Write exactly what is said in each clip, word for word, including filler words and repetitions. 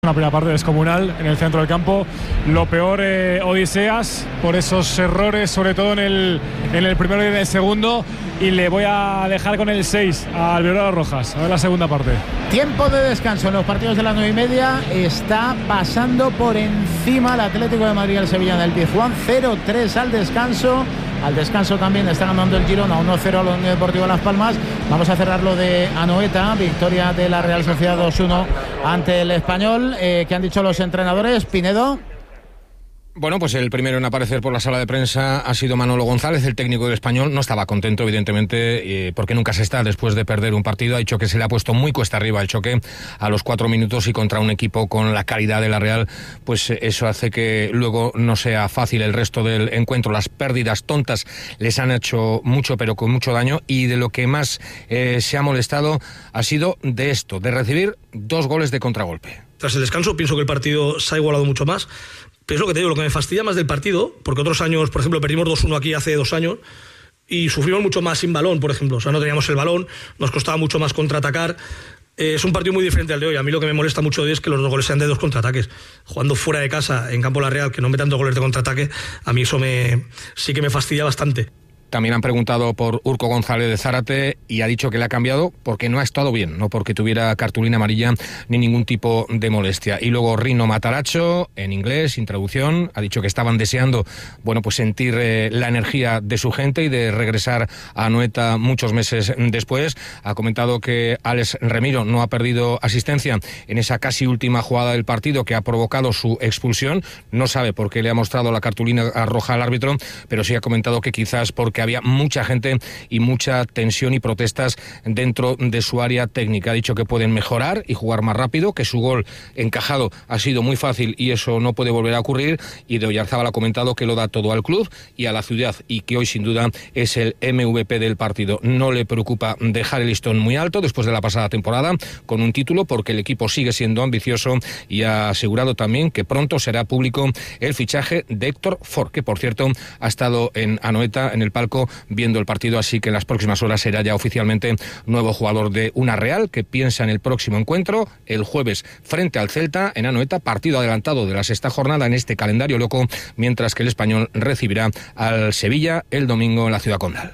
Una primera parte descomunal en el centro del campo. Lo peor, eh, Odiseas, por esos errores, sobre todo en el, en el primero y en el segundo. Y le voy a dejar con el seis a Alberto Rojas. A ver la segunda parte. Tiempo de descanso en los partidos de las nueve y media. Está pasando por encima el Atlético de Madrid al Sevilla del Pizjuán. cero tres al descanso. Al descanso también está ganando el Girona uno cero a la Unión Deportiva Las Palmas. Vamos a cerrar lo de Anoeta. Victoria de la Real Sociedad dos uno ante el Español. Eh, ¿Qué han dicho los entrenadores? Pinedo. Bueno, pues el primero en aparecer por la sala de prensa ha sido Manolo González, el técnico del Español. No estaba contento, evidentemente, eh, porque nunca se está después de perder un partido. Ha dicho que se le ha puesto muy cuesta arriba el choque a los cuatro minutos y contra un equipo con la calidad de la Real, pues eso hace que luego no sea fácil el resto del encuentro. Las pérdidas tontas les han hecho mucho, pero con mucho daño, y de lo que más eh, se ha molestado ha sido de esto, de recibir dos goles de contragolpe. Tras el descanso pienso que el partido se ha igualado mucho más. Pero es lo que te digo, lo que me fastidia más del partido, porque otros años, por ejemplo, perdimos dos uno aquí hace dos años y sufrimos mucho más sin balón, por ejemplo. O sea, no teníamos el balón, nos costaba mucho más contraatacar. Eh, es un partido muy diferente al de hoy. A mí lo que me molesta mucho de hoy es que los dos goles sean de dos contraataques. Jugando fuera de casa, en campo La Real, que no metan dos goles de contraataque, a mí eso me sí que me fastidia bastante. También han preguntado por Urco González de Zárate y ha dicho que le ha cambiado porque no ha estado bien, no porque tuviera cartulina amarilla ni ningún tipo de molestia. Y luego Rino Mataracho, en inglés, sin traducción, ha dicho que estaban deseando, bueno, pues sentir eh, la energía de su gente y de regresar a Anoeta muchos meses después. Ha comentado que Alex Remiro no ha perdido asistencia en esa casi última jugada del partido que ha provocado su expulsión. No sabe por qué le ha mostrado la cartulina roja al árbitro, pero sí ha comentado que quizás porque había mucha gente y mucha tensión y protestas dentro de su área técnica. Ha dicho que pueden mejorar y jugar más rápido, que su gol encajado ha sido muy fácil y eso no puede volver a ocurrir, y de Oyarzábal ha comentado que lo da todo al club y a la ciudad y que hoy sin duda es el M V P del partido. No le preocupa dejar el listón muy alto después de la pasada temporada con un título, porque el equipo sigue siendo ambicioso, y ha asegurado también que pronto será público el fichaje de Héctor Ford, que por cierto ha estado en Anoeta en el palco viendo el partido, así que en las próximas horas será ya oficialmente nuevo jugador de una Real que piensa en el próximo encuentro el jueves frente al Celta en Anoeta, partido adelantado de la sexta jornada en este calendario loco, mientras que el Español recibirá al Sevilla el domingo en la Ciudad Condal.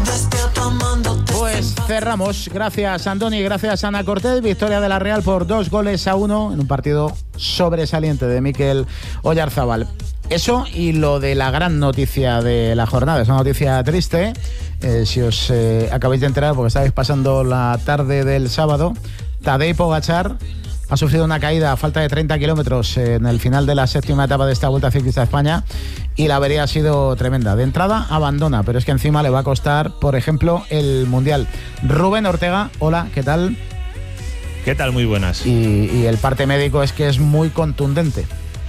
Pues cerramos. Gracias, Andoni, gracias, Ana Cortés. Victoria de la Real por dos goles a uno en un partido sobresaliente de Mikel Oyarzábal. Eso y lo de la gran noticia de la jornada. Es una noticia triste. Eh, si os eh, acabáis de enterar, porque estáis pasando la tarde del sábado, Tadej Pogačar ha sufrido una caída a falta de treinta kilómetros en el final de la séptima etapa de esta Vuelta Ciclista a España, y la avería ha sido tremenda. De entrada abandona, pero es que encima le va a costar, por ejemplo, el Mundial. Rubén Ortega, hola, ¿qué tal? ¿Qué tal? Muy buenas. Y, y el parte médico es que es muy contundente.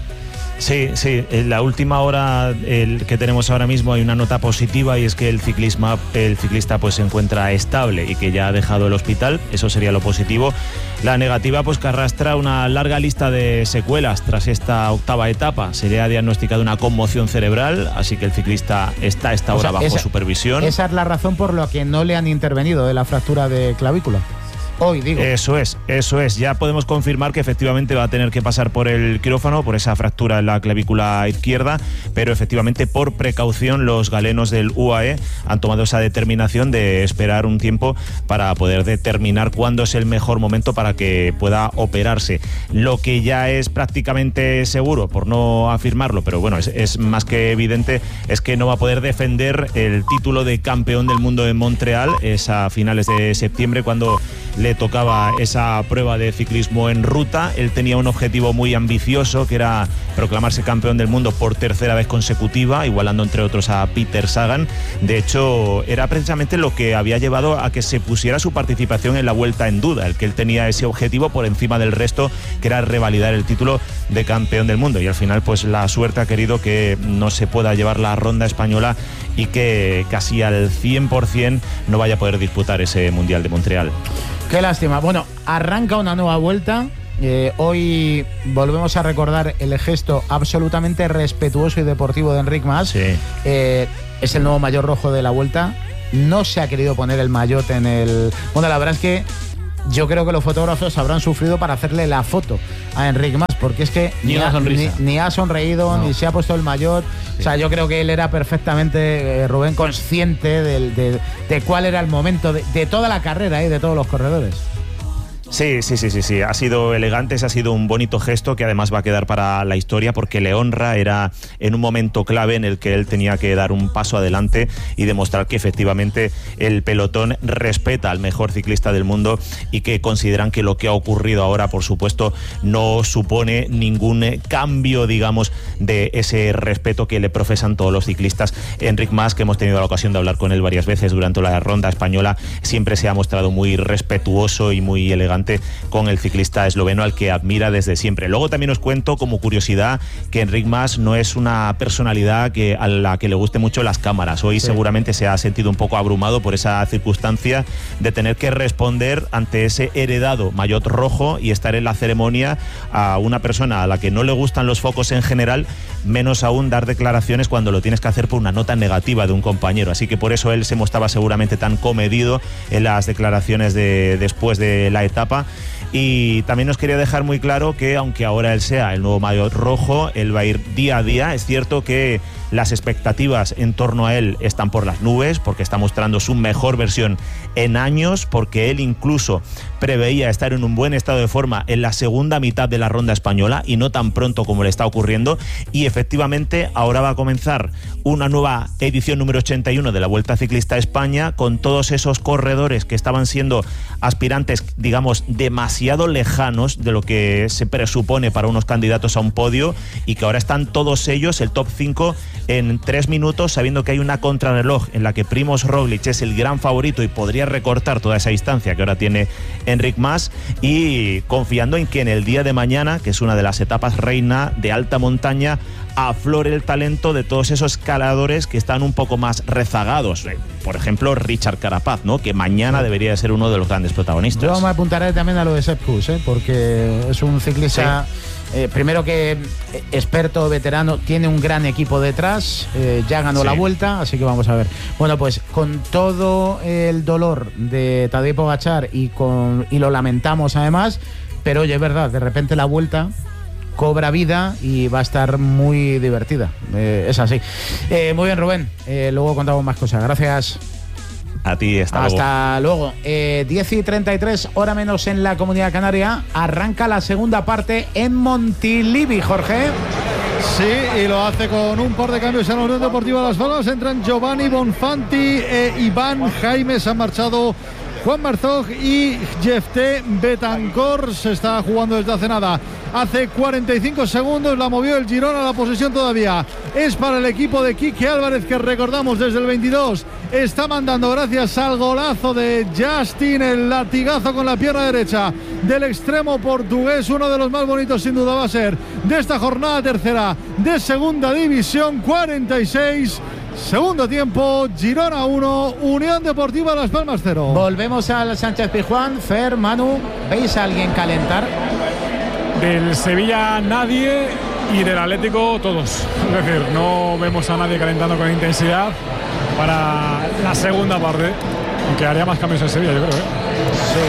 Sí, sí, en la última hora el que tenemos ahora mismo hay una nota positiva, y es que el ciclismo, el ciclista pues se encuentra estable y que ya ha dejado el hospital. Eso sería lo positivo. La negativa, pues que arrastra una larga lista de secuelas tras esta octava etapa. Se le ha diagnosticado una conmoción cerebral, así que el ciclista está a esta hora o sea, bajo esa, supervisión. Esa es la razón por la que no le han intervenido de la fractura de clavícula. Hoy digo. Eso es, eso es. Ya podemos confirmar que efectivamente va a tener que pasar por el quirófano por esa fractura en la clavícula izquierda, pero efectivamente por precaución los galenos del U A E han tomado esa determinación de esperar un tiempo para poder determinar cuándo es el mejor momento para que pueda operarse. Lo que ya es prácticamente seguro, por no afirmarlo, pero bueno, es, es más que evidente, es que no va a poder defender el título de campeón del mundo en Montreal. Es a finales de septiembre cuando le tocaba esa prueba de ciclismo en ruta. Él tenía un objetivo muy ambicioso, que era proclamarse campeón del mundo por tercera vez consecutiva, igualando entre otros a Peter Sagan. De hecho, era precisamente lo que había llevado a que se pusiera su participación en la Vuelta en duda, el que él tenía ese objetivo por encima del resto, que era revalidar el título de campeón del mundo. Y al final, pues la suerte ha querido que no se pueda llevar la ronda española y que casi al cien por ciento no vaya a poder disputar ese Mundial de Montreal. Qué lástima. Bueno, arranca una nueva vuelta. Eh, hoy volvemos a recordar el gesto absolutamente respetuoso y deportivo de Enric Mas. Sí. Eh, es el nuevo maillot rojo de la vuelta. No se ha querido poner el maillot en el... Bueno, la verdad es que yo creo que los fotógrafos habrán sufrido para hacerle la foto a Enric Mas, porque es que ni, ni, ha, ni, ni ha sonreído, no. ni se ha puesto el maillot. Sí. O sea, yo creo que él era perfectamente, eh, Rubén, consciente de, de, de cuál era el momento de, de toda la carrera y ¿eh? de todos los corredores. Sí, sí, sí, sí, sí. Ha sido elegante, ha sido un bonito gesto que además va a quedar para la historia porque le honra, era en un momento clave en el que él tenía que dar un paso adelante y demostrar que efectivamente el pelotón respeta al mejor ciclista del mundo y que consideran que lo que ha ocurrido ahora, por supuesto, no supone ningún cambio, digamos, de ese respeto que le profesan todos los ciclistas. Enric Mas, que hemos tenido la ocasión de hablar con él varias veces durante la ronda española, siempre se ha mostrado muy respetuoso y muy elegante con el ciclista esloveno al que admira desde siempre. Luego también os cuento como curiosidad que Enric Mas no es una personalidad que, a la que le guste mucho las cámaras. Hoy sí. seguramente se ha sentido un poco abrumado por esa circunstancia de tener que responder ante ese heredado maillot rojo y estar en la ceremonia a una persona a la que no le gustan los focos en general, menos aún dar declaraciones cuando lo tienes que hacer por una nota negativa de un compañero. Así que por eso él se mostraba seguramente tan comedido en las declaraciones de después de la etapa. Y también nos quería dejar muy claro que aunque ahora él sea el nuevo maillot rojo, él va a ir día a día. Es cierto que las expectativas en torno a él están por las nubes porque está mostrando su mejor versión en años, porque él incluso preveía estar en un buen estado de forma en la segunda mitad de la ronda española y no tan pronto como le está ocurriendo. Y efectivamente ahora va a comenzar una nueva edición número ochenta y uno de la Vuelta Ciclista a España con todos esos corredores que estaban siendo aspirantes, digamos, demasiado lejanos de lo que se presupone para unos candidatos a un podio y que ahora están todos ellos, el top cinco, en tres minutos, sabiendo que hay una contrarreloj en la que Primož Roglič es el gran favorito y podría recortar toda esa distancia que ahora tiene Enric Mas, y confiando en que en el día de mañana, que es una de las etapas reina de alta montaña, aflore el talento de todos esos escaladores que están un poco más rezagados. Por ejemplo, Richard Carapaz, ¿no? Que mañana debería ser uno de los grandes protagonistas. Yo me apuntaré también a lo de Sepp Kuss, ¿eh? Porque es un ciclista... Sí. Eh, primero que eh, experto, veterano, tiene un gran equipo detrás, eh, ya ganó sí. la Vuelta, así que vamos a ver. Bueno, pues con todo el dolor de Tadej Pogačar y, con, y lo lamentamos además, pero oye, es verdad, de repente la Vuelta cobra vida y va a estar muy divertida, eh, es así. Eh, muy bien, Rubén, eh, luego contamos más cosas, gracias. A ti, hasta, hasta luego. luego. Eh, diez y treinta y tres, hora menos en la Comunidad Canaria. Arranca la segunda parte en Montilivi, Jorge. Sí, y lo hace con un par de cambios en la Unión Deportiva Las Palmas. Entran Giovanni Bonfanti e Iván Jaime. Se han marchado Juan Marzog y Jefté Betancor. Se está jugando desde hace nada. Hace cuarenta y cinco segundos la movió el Girona. La posesión todavía es para el equipo de Quique Álvarez, que recordamos desde el veintidós está mandando gracias al golazo de Justin, el latigazo con la pierna derecha del extremo portugués. Uno de los más bonitos sin duda va a ser de esta jornada tercera de segunda división. Cuarenta y seis, segundo tiempo, Girona uno, Unión Deportiva Las Palmas cero. Volvemos al Sánchez Pizjuán. Fer, Manu, ¿veis a alguien calentar? Del Sevilla nadie y del Atlético todos. Es decir, no vemos a nadie calentando con intensidad para la segunda parte, aunque haría más cambios en Sevilla, yo creo, ¿eh? Sí,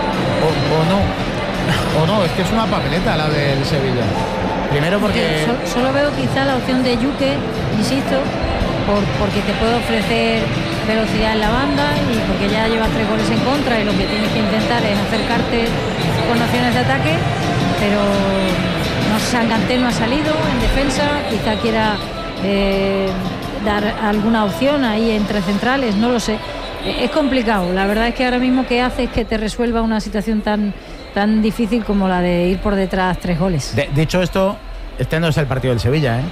o, o no o no, es que es una papeleta la del Sevilla. Primero porque... Solo, solo veo quizá la opción de Yuke, insisto, por, porque te puede ofrecer velocidad en la banda y porque ya llevas tres goles en contra y lo que tienes que intentar es acercarte con opciones de ataque, pero no, Sangantel no ha salido en defensa, quizá quiera eh, dar alguna opción ahí entre centrales, no lo sé. Es complicado, la verdad es que ahora mismo ¿qué hace es que te resuelva una situación tan, tan difícil como la de ir por detrás tres goles? De, dicho esto, este no es el partido del Sevilla, ¿eh?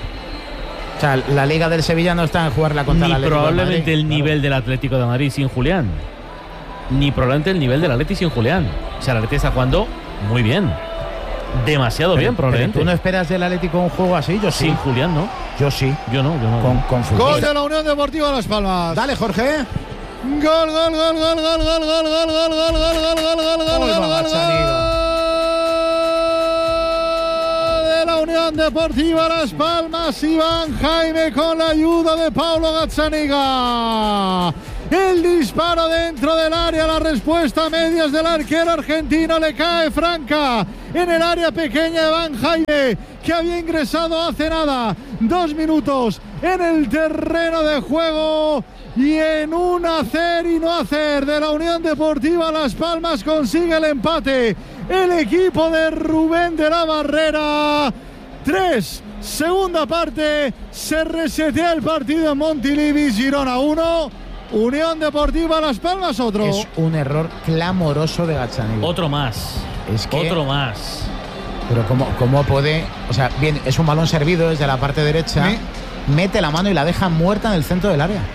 O sea, la Liga del Sevilla no está en jugarla contra el Atlético de Madrid. Ni probablemente el nivel claro. del Atlético de Madrid sin Julián. Ni probablemente el nivel del Atlético sin Julián. O sea, el Atlético está jugando muy bien. Demasiado pero, bien, probablemente. ¿Tú no esperas del Atlético un juego así? Yo sí. Sin Julián, ¿no? Yo sí. Yo no, yo no. Con, con Gol de la Unión Deportiva Las Palmas. Dale, Jorge. Gol, gol, gol, gol, gol, gol, gol, gol, gol, gol, gol, gol, gol, gol, gol, gol. De la Unión Deportiva Las Palmas, Iván Jaime con la ayuda de Paulo Gazzaniga. El disparo dentro del área, la respuesta a medias del arquero argentino, le cae franca en el área pequeña de Van Jaime, que había ingresado hace nada, dos minutos en el terreno de juego. Y en un hacer y no hacer de la Unión Deportiva Las Palmas consigue el empate el equipo de Rubén de la Barrera. Tres, segunda parte, se resetea el partido en Montilivi. Girona uno, Unión Deportiva Las Palmas otro. Es un error clamoroso de Gazzaniga. Otro más. Es que, otro más. Pero cómo, cómo puede, o sea, bien, es un balón servido desde la parte derecha, ¿sí? Mete la mano y la deja muerta en el centro del área.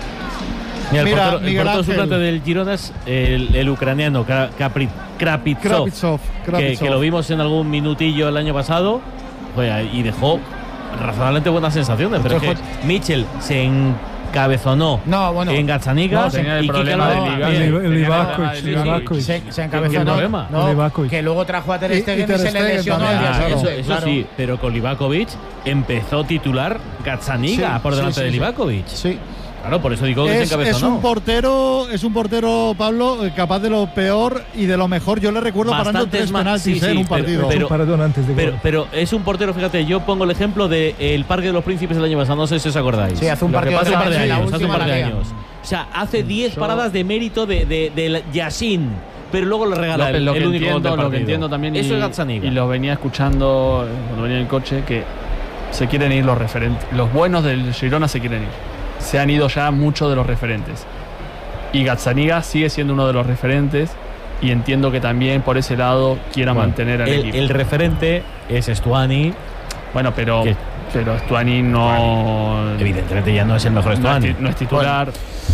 Mira, el Mira, portero, el Miguel portero Ángel. suplente del Girona es el, el ucraniano Kapri, Krapitsov, Krapitsov, Krapitsov. Que, que lo vimos en algún minutillo el año pasado, oye, y dejó razonablemente buenas sensaciones. Pero es que Mitchell se encabezonó no, bueno, en Gazzaniga no, tenía el y problema Kike de Calvo liga. también. El Livakovic, Sí, Livakovic. Se, se ¿Qué encabezonó, problema? no, Livakovic. que luego trajo a Ter Stegen y, Ter se le Stegen lesionó. también, Ah, claro. Eso, eso claro. sí, pero con Livakovic empezó titular Gazzaniga Sí, por delante sí, sí, de sí. Livakovic. Sí. Claro, por eso digo que Es, se encabezonó. es un portero, es un portero, Pablo, eh, capaz de lo peor y de lo mejor. Yo le recuerdo parando Bastantes tres más, penaltis sí, eh, en sí, un partido. pero- pero- Paradón antes de Pero, gol. pero es un portero, fíjate, yo pongo el ejemplo del Parque de los Príncipes el año pasado, no sé si os acordáis. Sí, hace un Lo que partido pasa de un par de la- sí, la años, hace un última par de de la años. O sea, hace diez paradas de mérito de, de, de Yassin, pero luego le regala Lo, el, lo que el único gol entiendo, del lo que partido. entiendo también, Eso y, es Gazzaniga. y lo venía escuchando eh, cuando venía en el coche, que se quieren ir los referentes. Los buenos del Girona se quieren ir. Se han ido ya muchos de los referentes. Y Gazzaniga sigue siendo uno de los referentes y entiendo que también por ese lado quiera Bueno, mantener al el, equipo. el referente es Stuani. Bueno, pero, ¿Qué? pero Stuani no, Evidentemente ya no es el mejor no, es, Stuani. ti- no es titular.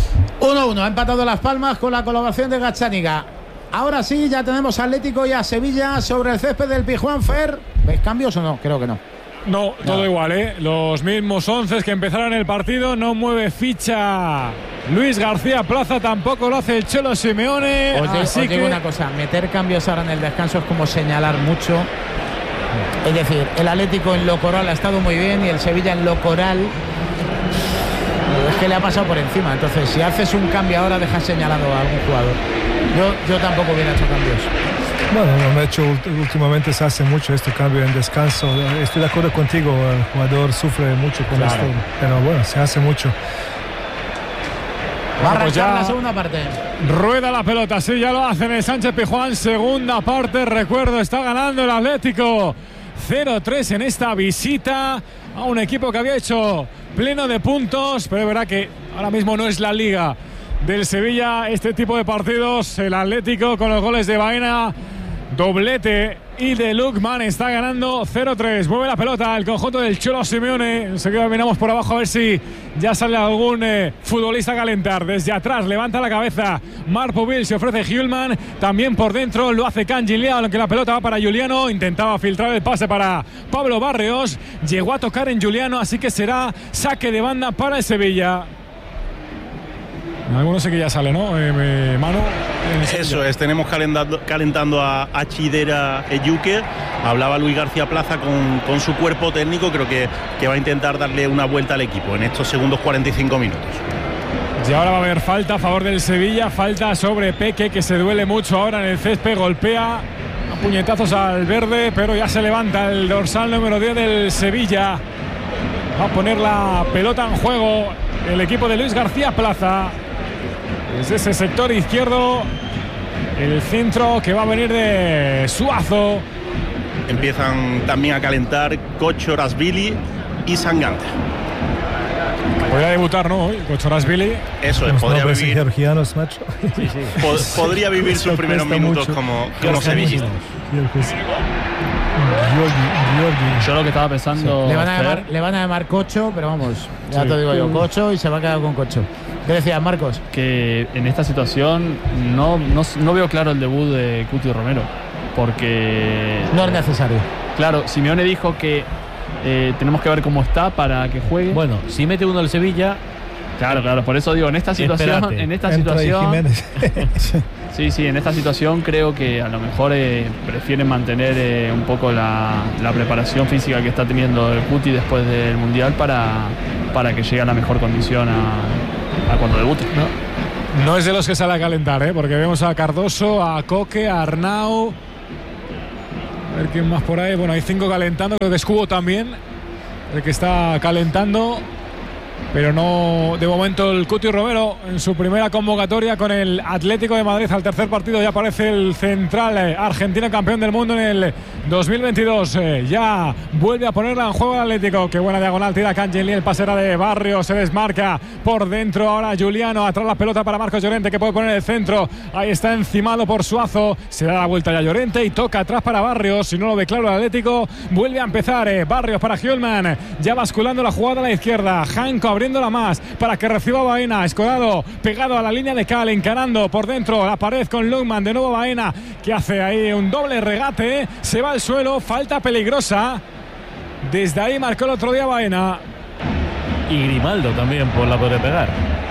uno uno, ha empatado Las Palmas con la colaboración de Gazzaniga. Ahora sí, ya tenemos a Atlético y a Sevilla sobre el césped del Pizjuán. Fer, ¿ves cambios o no? Creo que no. No, todo igual, ¿eh? Los mismos once que empezaron el partido. No mueve ficha Luis García Plaza, tampoco lo hace el Cholo Simeone. Os, digo, así os digo que una cosa, meter cambios ahora en el descanso es como señalar mucho. Es decir, el Atlético en lo coral ha estado muy bien y el Sevilla en lo coral es que le ha pasado por encima. Entonces, si haces un cambio ahora, dejas señalado a algún jugador. Yo, yo tampoco hubiera hecho cambios. Bueno, lo han hecho ult- últimamente, se hace mucho este cambio en descanso. Estoy de acuerdo contigo, el jugador sufre mucho con Claro. esto, pero bueno, se hace mucho. Va a pues arrancar ya- la segunda parte. rueda la pelota, sí, ya lo hacen el Sánchez Pizjuán. Segunda parte, recuerdo, está ganando el Atlético cero tres en esta visita a un equipo que había hecho pleno de puntos, pero es verdad que ahora mismo no es la liga del Sevilla este tipo de partidos. El Atlético con los goles de Baena, doblete, y de Lukman está ganando cero tres. Mueve la pelota el conjunto del Cholo Simeone. Enseguida miramos por abajo a ver si ya sale algún eh, futbolista a calentar. Desde atrás levanta la cabeza Marpoville, se ofrece Hjulman. También por dentro lo hace Kangin Lia, aunque la pelota va para Juliano. Intentaba filtrar el pase para Pablo Barrios. Llegó a tocar en Juliano, así que será saque de banda para el Sevilla. Algunos sé que ya sale, ¿no? Eh, eh, Manu. eh, Eso es, tenemos calentando, calentando a, a Chidera Eyuke. Hablaba Luis García Plaza con, con su cuerpo técnico, creo que, que va a intentar darle una vuelta al equipo en estos segundos cuarenta y cinco minutos. Y ahora va a haber falta a favor del Sevilla, falta sobre Peque, que se duele mucho ahora en el césped, golpea a puñetazos al verde, pero ya se levanta el dorsal número diez del Sevilla. Va a poner la pelota en juego el equipo de Luis García Plaza. Desde ese sector izquierdo, el centro que va a venir de Suazo. Empiezan también a calentar Kochorasvili y Sangante. Podría debutar, ¿no? Hoy, Kochorasvili. Eso es, Los podría nombres vivir, georgianos, macho. Sí, sí. po- podría vivir sus Eso primeros cuesta minutos mucho. como, como sevillista. Georgi, Georgi. Yo lo que estaba pensando. Le van, a Fer, llamar, le van a llamar Cocho, pero vamos, ya Sí. te digo yo, Cocho, y se va a quedar con Cocho. ¿Qué decías, Marcos? que en esta situación no, no, no veo claro el debut de Cuti Romero. Porque. No es necesario. Claro, Simeone dijo que eh, tenemos que ver cómo está para que juegue. Bueno, si mete uno el Sevilla, claro, claro, por eso digo, en esta situación. Espérate. En esta Entra ahí situación. Jiménez. Sí, sí, en esta situación creo que a lo mejor eh, prefieren mantener eh, un poco la, la preparación física que está teniendo el Cuti después del Mundial para, para que llegue a la mejor condición a, a cuando debute, ¿no? No es de los que sale a calentar, ¿eh? Porque vemos a Cardoso, a Coque, a Arnau. A ver quién más por ahí. Bueno, hay cinco calentando. Creo que es Cubo también el que está calentando. Pero no, de momento, el Cuti Romero en su primera convocatoria con el Atlético de Madrid. Al tercer partido ya aparece el central eh, argentino, campeón del mundo en el dos mil veintidós. Eh, ya vuelve a ponerla en juego el Atlético. Qué buena diagonal tira Cangeli. El pase era de Barrios, se desmarca por dentro. Ahora Juliano, atrás la pelota para Marcos Llorente, que puede poner el centro. Ahí está encimado por Suazo. Se da la vuelta ya Llorente y toca atrás para Barrios. Si no lo ve claro el Atlético, vuelve a empezar. Eh, Barrios para Hjulman. Ya basculando la jugada a la izquierda. Janko abriéndola más para que reciba Baena. Escorado pegado a la línea de cal, encarando por dentro la pared con Lungman. De nuevo Baena, que hace ahí un doble regate. Se va al suelo, falta peligrosa. Desde ahí marcó el otro día Baena. Y Grimaldo también por la puede pegar.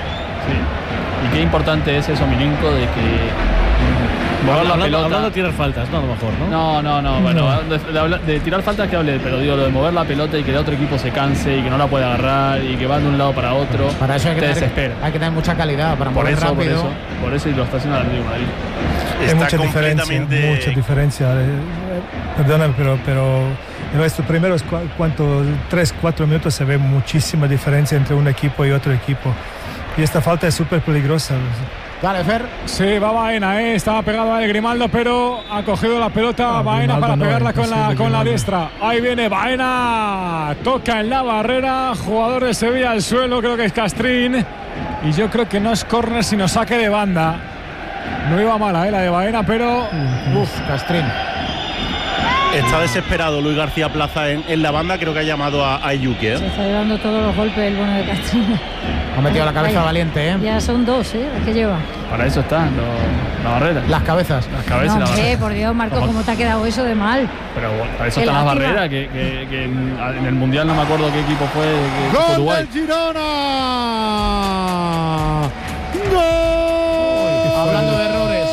Sí. Y qué importante es eso, Milinko, de que mover la pelota. Hablando de tirar faltas, ¿no? A lo mejor, ¿no? No, no, no. Bueno, de, de, de tirar faltas que hable, pero digo, lo de mover la pelota y que el otro equipo se canse y que no la puede agarrar y que van de un lado para otro. Para eso hay que, te tener, desespera. hay que tener mucha calidad para por mover eso, rápido. Por eso, por eso y lo está haciendo el Atlético de Madrid. Hay mucha completamente... diferencia, mucha diferencia. Perdóname, pero, pero en estos primeros cuantos, tres, cuatro minutos se ve muchísima diferencia entre un equipo y otro equipo. Y esta falta es súper peligrosa. Dale, Fer. Sí, va Baena, ¿eh? Estaba pegado a Grimaldo, pero ha cogido la pelota ah, Baena para no, pegarla con la, con la diestra. Ahí viene Baena, toca en la barrera, jugador de Sevilla al suelo, creo que es Castrín. Y yo creo que no es córner, sino saque de banda. No iba mala, ¿eh? La de Baena, pero... Uf, Castrín. Está desesperado Luis García Plaza en, en la banda, creo que ha llamado a, a Yuke. ¿eh? Se está llevando todos los golpes el bueno de Castrín. Ha metido la cabeza Ay, valiente, ¿eh? Ya son dos, ¿eh? Las que lleva. Para eso está, lo, la barrera. Las cabezas. Las cabezas no, y la barrera. Por Dios, Marco, ¿cómo? ¿Cómo te ha quedado eso de mal? Pero bueno, para eso están las barreras, que, que, que en, en el Mundial no me acuerdo qué equipo fue. Que ¡Gol Uruguay. del Girona! ¡Gol! Hablando de errores.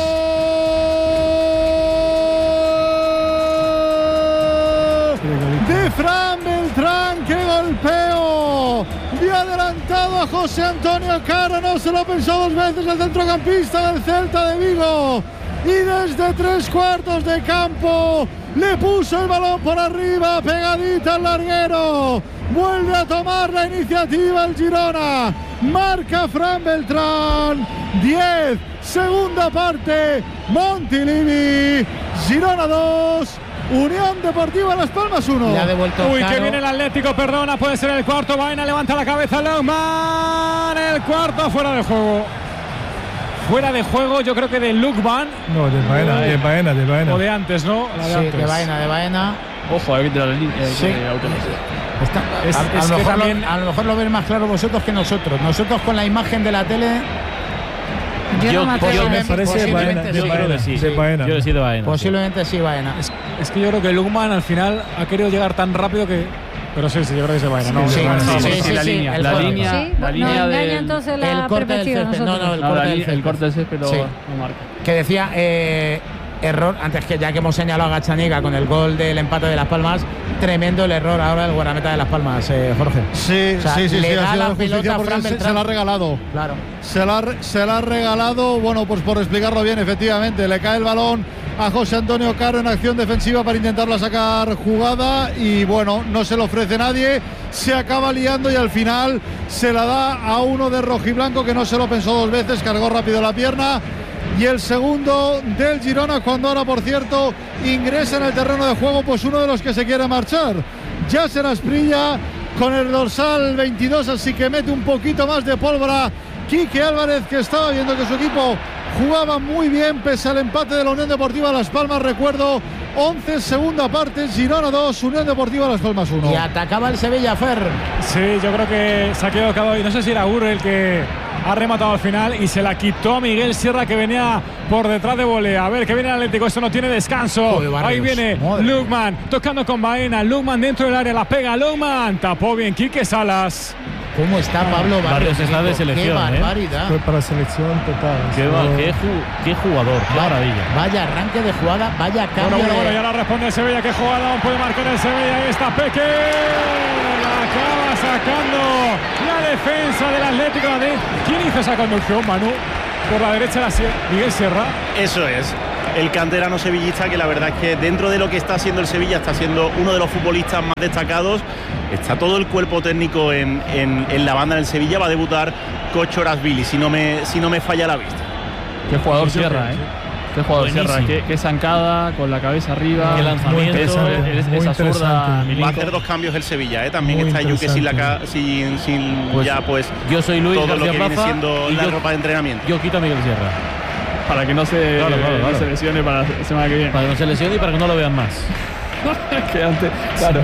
De Fran Beltrán, ¡qué golpeo! Y adelantado a José Antonio Caro, no se lo pensó dos veces el centrocampista del Celta de Vigo. Y desde tres cuartos de campo le puso el balón por arriba, pegadita al larguero. Vuelve a tomar la iniciativa el Girona. Marca Fran Beltrán. diez, segunda parte. Montilivi. Girona dos. Unión Deportiva Las Palmas uno. Le ha devuelto Uy, Caro. que viene el Atlético, perdona, puede ser el cuarto. Baena levanta la cabeza, Lukman. El cuarto fuera de juego. Fuera de juego, yo creo que de Lukman. No, de Baena, de Baena, de Baena. O de antes, ¿no? La de sí, antes. de Baena, de Baena. Ojo, hay que tirar el línea. Sí. Está, Es- a, a es lo que mejor también- lo, a lo mejor lo veis más claro vosotros que nosotros. Nosotros con la imagen de la tele. Yo, Yo- no me atrevo yo a me decir- parece posiblemente Baena, sí. de Yo creo que sí. De Baena. Yo le sí de Baena. Posiblemente sí, Baena. Es, es que yo creo que Lukman al final ha querido llegar tan rápido que. Pero sí, sí, yo creo que se Baena, ¿no? Sí, De Baena. sí, Sí, sí, sí, sí, la sí, línea, el la corte. línea, Sí, la nos línea engaña de, entonces la el corte del perspectiva césped. No, nosotros. no, el no, corte la del li- el césped. corte del césped Sí. no marca. Que decía eh, error, antes que ya que hemos señalado a Gazzaniga con el gol del empate de Las Palmas, tremendo el error ahora del guardameta de Las Palmas, eh, Jorge. Sí, O sea, sí, sí, le sí, da ha sido la de justicia pelota a porque Fran se, Beltrán. se la ha regalado. Claro. Se la, ha- se la ha regalado, bueno, pues por explicarlo bien, efectivamente, le cae el balón a José Antonio Caro en acción defensiva para intentarla sacar jugada y bueno, no se le ofrece nadie, se acaba liando y al final se la da a uno de rojiblanco que no se lo pensó dos veces, cargó rápido la pierna. Y el segundo del Girona, cuando ahora, por cierto, ingresa en el terreno de juego, pues uno de los que se quiere marchar. Yasser Asprilla con el dorsal veintidós, así que mete un poquito más de pólvora. Quique Álvarez, que estaba viendo que su equipo jugaba muy bien pese al empate de la Unión Deportiva Las Palmas. Recuerdo, once, segunda parte, Girona dos, Unión Deportiva Las Palmas uno. Y atacaba el Sevilla, Fer. Sí, yo creo que se ha equivocado y no sé si era Ur el que ha rematado al final y se la quitó a Miguel Sierra, que venía por detrás de volea. A ver, que viene el Atlético, esto no tiene descanso. Joder, Barrios. Ahí viene Madre. Lukman tocando con Baena. Lukman dentro del área, la pega Lukman, tapó bien Quique Salas. ¿Cómo está Pablo Barrios? Barrios está de Qué selección, ¿eh? barbaridad. Fue para selección total. Qué, va- qué, ju- qué jugador, qué maravilla. Vaya arranque de jugada, vaya Bueno, cambio bueno, bueno, de... ya la responde el Sevilla. ¿Qué jugada aún puede marcar el Sevilla? Ahí está Peque. La acaba sacando la defensa del Atlético de Madrid. ¿Quién hizo esa conducción, Manu? por la derecha Miguel Sierra. Eso es. El canterano sevillista, que la verdad es que dentro de lo que está haciendo el Sevilla está siendo uno de los futbolistas más destacados. Está todo el cuerpo técnico en, en, en la banda del Sevilla. Va a debutar Kochorashvili, si no me, si no me falla la vista. Qué jugador Sierra, ¿eh? Qué jugador Sierra, qué, qué zancada, con la cabeza arriba, qué lanzamiento, es, es, esa zurda. Va a hacer dos cambios el Sevilla, ¿eh? También muy está Yuke sin, la, sin, sin pues, ya pues yo soy Luis todo García lo que Plaza, viene siendo la yo, ropa de entrenamiento. Yo quito a Miguel Sierra. Para que no se, claro, claro, claro. no se lesione para la semana que viene. Para que no se lesione y para que no lo vean más. que antes, claro.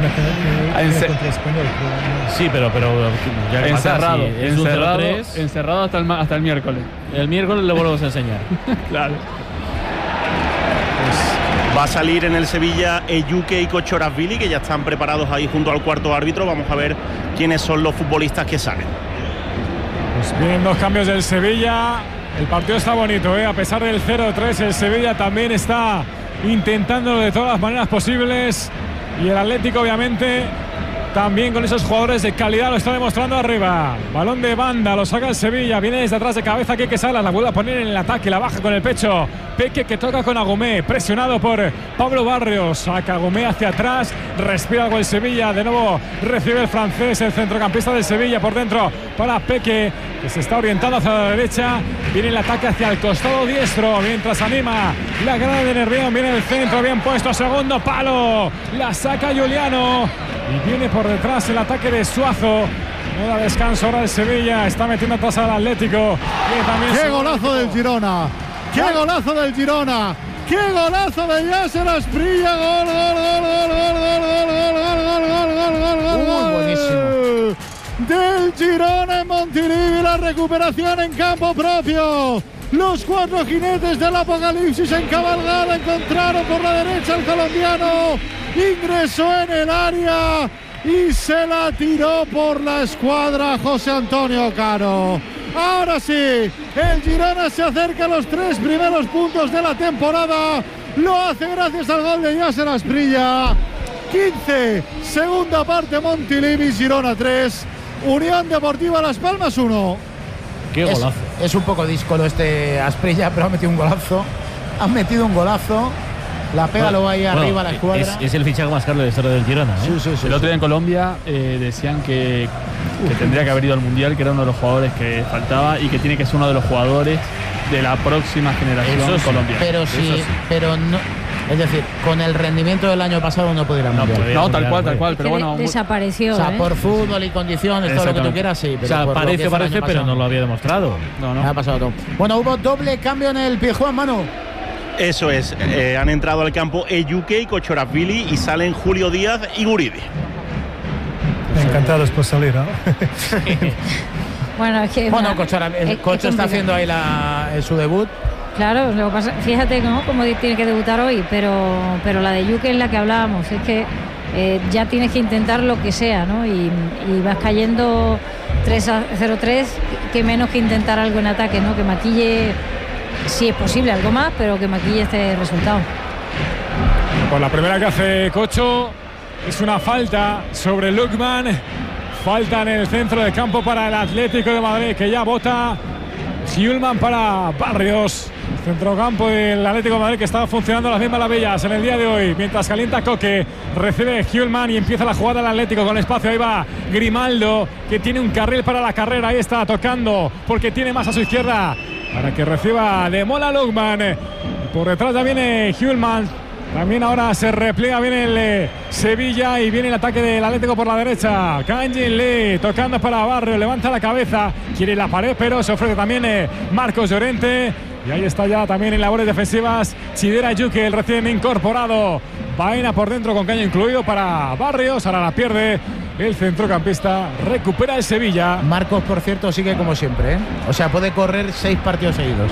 Sí, pero, pero ya encerrado, pasa, sí, encerrado, encerrado hasta el, hasta el miércoles. El miércoles le volvemos a enseñar. Claro. Pues va a salir en el Sevilla Eyuke y Kochorashvili, que ya están preparados ahí junto al cuarto árbitro. Vamos a ver quiénes son los futbolistas que salen. Pues vienen dos cambios del Sevilla. El partido está bonito, ¿eh? A pesar del cero tres, el Sevilla también está intentándolo de todas las maneras posibles. Y el Atlético, obviamente, también con esos jugadores de calidad lo está demostrando arriba. Balón de banda, lo saca el Sevilla. Viene desde atrás de cabeza Keke Salas, la vuelve a poner en el ataque, la baja con el pecho. Peque que toca con Agumé, presionado por Pablo Barrios. Saca Agumé hacia atrás, respira algo el Sevilla. De nuevo recibe el francés, el centrocampista del Sevilla por dentro para Peque, que se está orientando hacia la derecha. Viene el ataque hacia el costado diestro, mientras anima la grada de Nervión. Viene el centro, bien puesto, segundo palo. La saca Juliano. Y viene por detrás el ataque de Suazo. No da descanso ahora el Sevilla. Está metiendo atrás al Atlético. ¡Qué golazo del Girona! ¡Qué golazo del Girona! ¡Qué golazo de Yasser Asprilla! ¡Gol, gol, gol, gol, gol, gol, gol, gol, gol, gol, gol, gol! Buenísimo. Del Girona en Montilivi, la recuperación en campo propio. Los cuatro jinetes del apocalipsis en cabalgada encontraron por la derecha al colombiano. Ingresó en el área y se la tiró por la escuadra José Antonio Caro. Ahora sí, el Girona se acerca a los tres primeros puntos de la temporada. Lo hace gracias al gol de Yasser Asprilla. quince, segunda parte, Montilivi, Girona tres, Unión Deportiva Las Palmas uno. Qué golazo. Es, es un poco díscolo este Asprilla, pero ha metido un golazo. Ha metido un golazo. La pega bueno, lo va ahí bueno, arriba a la escuadra. Es, es el fichaje más caro de la historia del Girona, ¿eh? Sí, sí, sí, el otro sí. día en Colombia eh, decían que, que tendría que haber ido al Mundial, que era uno de los jugadores que faltaba y que tiene que ser uno de los jugadores de la próxima generación Eso sí, colombiana. Pero sí, sí, pero no. Es decir, con el rendimiento del año pasado no puede ir al no, Mundial. no, tal cual, tal cual, pero que bueno. Desapareció. O sea, ¿eh? por fútbol y condiciones, todo lo que tú quieras, sí. Pero o sea, parece, parece, pero no lo había demostrado. No, no. Ha pasado todo. Bueno, hubo doble cambio en el Pizjuán, Manu. Eso es, eh, han entrado al campo Eyuke y Kochorashvili y salen Julio Díaz y Guridi. Encantados por salir, ¿no? Bueno, es que. Bueno, una, Cocho, es, el Cocho es está haciendo ahí la, su debut. Claro, lo que pasa, fíjate, ¿no? Cómo tiene que debutar hoy, pero, pero la de Yuke es la que hablábamos, es que eh, ya tienes que intentar lo que sea, ¿no? Y, y vas cayendo tres a cero tres, que menos que intentar algo en ataque, ¿no? Que maquille, si es posible, algo más, pero que maquille este resultado. Pues la primera que hace Cocho es una falta sobre Lukman. Falta en el centro del campo para el Atlético de Madrid, que ya bota Hjulman para Barrios. Centrocampo del Atlético de Madrid, que estaba funcionando las mismas maravillas en el día de hoy. Mientras calienta Coque, recibe Hjulman y empieza la jugada del Atlético con espacio. Ahí va Grimaldo, que tiene un carril para la carrera. Ahí está tocando porque tiene más a su izquierda para que reciba de Mola Lukman. Por detrás ya viene Hjulman. También ahora se repliega, viene el eh, Sevilla y viene el ataque del Atlético por la derecha. Kanjin Lee tocando para Barrio, levanta la cabeza, quiere la pared, pero se ofrece también eh, Marcos Llorente. Y ahí está ya también en labores defensivas Chidera Yuke, el recién incorporado. Baena por dentro con caño incluido para Barrios, ahora la pierde el centrocampista, recupera el Sevilla. Marcos, por cierto, sigue como siempre, ¿eh? O sea, puede correr seis partidos seguidos.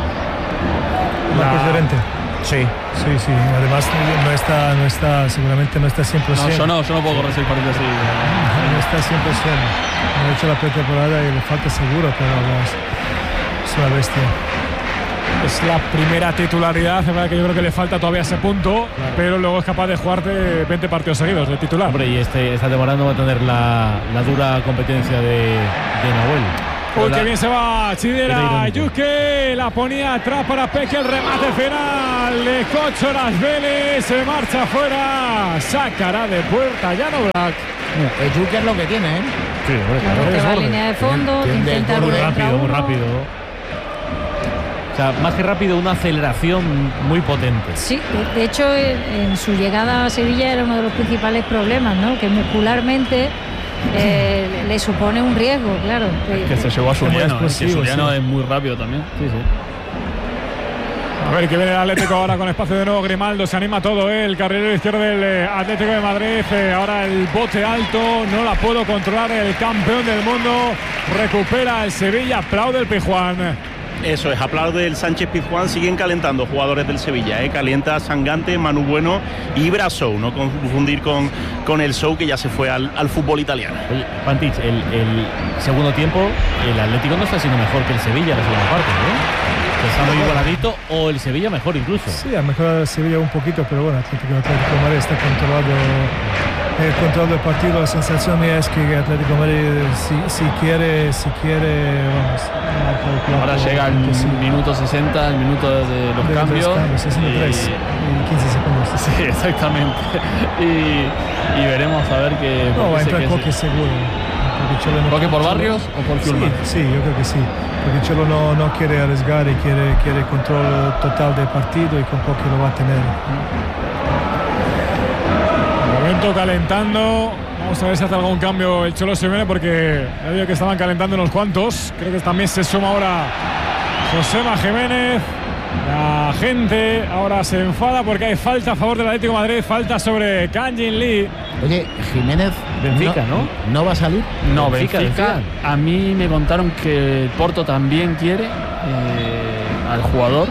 Marcos Llorente. Sí. Sí, sí. Además no está, no está, seguramente no está cien por ciento. No, yo no, yo no puedo correr seis partidos así. No está cien por ciento. No ha hecho la pretemporada y le falta seguro, pero es, es una bestia. Es la primera titularidad, es verdad que yo creo que le falta todavía ese punto, claro, pero luego es capaz de jugarte veinte partidos seguidos de titular. Hombre, y este, esta temporada no va a tener la, la dura competencia de, de Nahuel. Uy, qué bien se va Chidera. Yuke la ponía atrás para Peque. El remate final de Cochoras Vélez. Se marcha afuera. Sacará de puerta Llano Black. El Yuke es lo que tiene, ¿eh? Sí, bueno, claro. Te va a línea de fondo, te intenta muy rápido, muy rápido. O sea, más que rápido, una aceleración muy potente. Sí, de, de hecho, en, en su llegada a Sevilla era uno de los principales problemas, ¿no? Que muscularmente eh, le, le supone un riesgo, claro. Que se llevó a Juliano, es que Juliano sí. es muy rápido también. Sí, sí. A ver, que viene el Atlético ahora con espacio de nuevo. Grimaldo, se anima todo, ¿eh? El carrilero izquierdo del eh, Atlético de Madrid. Eh, ahora el bote alto, no la puedo controlar. El campeón del mundo recupera el Sevilla, aplaude el Pizjuán. Eso es, aplaude el Sánchez Pizjuán. Siguen calentando jugadores del Sevilla, ¿eh? Calienta Sangante, Manu Bueno y Brasou, no confundir con, con el Sou, que ya se fue al, al fútbol italiano. Oye, Pantich, el, el segundo tiempo, el Atlético no está siendo mejor que el Sevilla en la segunda parte, ¿no? Está muy igualadito, o el Sevilla mejor incluso. Sí, ha mejorado el Sevilla un poquito, pero bueno, Atlético, Atlético de Madrid está controlado, eh, controlado el partido. La sensación mía es que Atlético de Madrid, si, si quiere, si quiere, vamos. Ahora llega el sí. minuto sesenta, el minuto de, de los de cambios. Los cambios sesenta y tres y, y quince segundos. Sí, exactamente. y, y veremos a ver qué. No, va a entrar Coque seguro. ¿Coque por Barrios o por Kuhlmann? Sí, sí, yo creo que sí. Porque Cholo no, no quiere arriesgar y quiere, quiere control total del partido, y con Coque lo va a tener. Momento calentando. Vamos a ver si hace algún cambio el Cholo Simeone, porque he dicho que estaban calentando unos cuantos. Creo que también se suma ahora Josema Jiménez. La gente ahora se enfada porque hay falta a favor del Atlético de Madrid, falta sobre Kang-in Lee. Oye, Jiménez, Benfica, ¿no? ¿no, ¿no va a salir? No, Benfica, Benfica. A mí me contaron que el Porto también quiere eh, al jugador,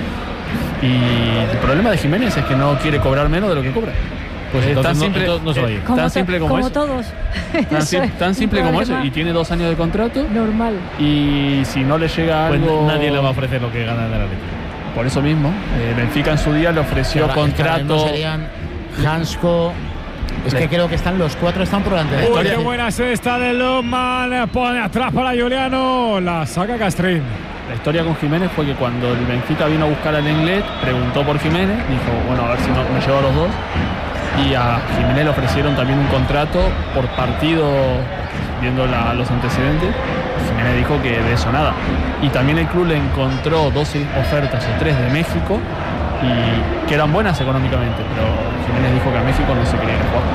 y el problema de Jiménez es que no quiere cobrar menos de lo que cobra. Pues es tan no, simple, no, no eh, tan simple como, como eso. todos. Tan, sim, tan simple como eso. Y tiene dos años de contrato. Normal. Y si no le llega pues algo, nadie le va a ofrecer lo que gana en el Atlético. Por eso mismo, eh, Benfica en su día le ofreció ahora, contrato. es que no serían Hansko. Es Le... que creo que están los cuatro están por delante. Uy, qué buena es esta de Lomán. Pone atrás para Juliano. La saca Castrín. La historia con Jiménez fue que cuando el Benfica vino a buscar al Lenglet, preguntó por Jiménez, dijo, bueno, a ver si no, me llevo a los dos. Y a Jiménez le ofrecieron también un contrato por partido, viendo la, los antecedentes. Jiménez dijo que de eso nada. Y también el club le encontró dos ofertas o tres de México, y que eran buenas económicamente, pero Jiménez dijo que a México no se quería jugar.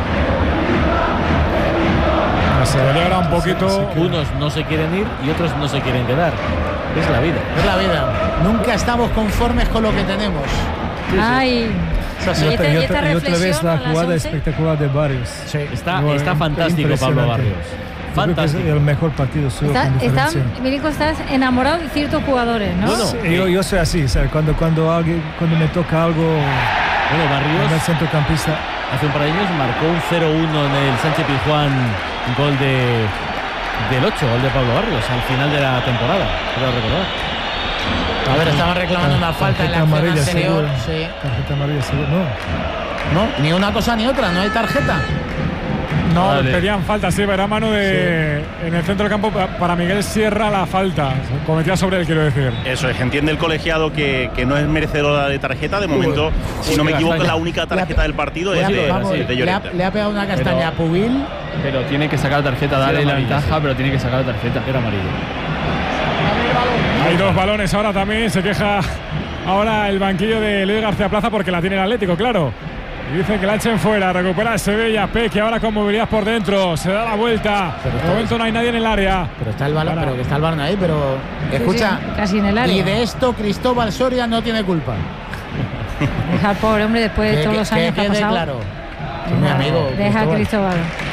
Se vería ahora un poquito. Unos no se quieren ir y otros no se quieren quedar. Es la vida. Es la vida. Nunca estamos conformes con lo que tenemos. Ay. Sí, sí. Y, esta, y, otra, y otra vez la jugada espectacular de Barrios. Sí. Está, no, está fantástico Pablo Barrios. Fantástico. Es el mejor partido suyo. Está, está, Milico, estás enamorado de ciertos jugadores, ¿no? Bueno, sí, yo, yo soy así, ¿sabes? Cuando, cuando, alguien, cuando me toca algo. Bueno, Barrios. El centrocampista. Hace un par de años marcó un cero uno en el Sánchez Pizjuán, gol de, del ocho, gol de Pablo Barrios, al final de la temporada. Quiero recordar. A ver, estaban reclamando una falta en la acción anterior. Seguro. Sí. Tarjeta amarilla, seguro. No. No, ni una cosa ni otra, no hay tarjeta. No, vale. Pedían falta, sí, verá mano de sí. en el centro del campo para Miguel Sierra la falta. Cometía sobre él, quiero decir. Eso es, entiende el colegiado que, que no es merecedora de tarjeta. De momento, Uy, si no me equivoco, la única tarjeta del partido es de, vamos, de, de Llorente. Le ha, le ha pegado una castaña pero, a Pubil. Pero tiene que sacar tarjeta, darle la ventaja, sí. pero tiene que sacar tarjeta. Era amarillo. Hay dos balones ahora también. Se queja ahora el banquillo de Luis García Plaza porque la tiene el Atlético, claro. Y dicen que la echen fuera, recupera el Sevilla, Peque ahora con movilidad por dentro, se da la vuelta. Pero de momento no hay nadie en el área. Pero está el balón, pero que está el balón ahí, pero escucha, sí, sí, casi en el área. Y de esto Cristóbal Soria no tiene culpa. Deja al pobre hombre después de que, todos los años que, que ha pasado. Claro. Mi amigo. Deja a Cristóbal.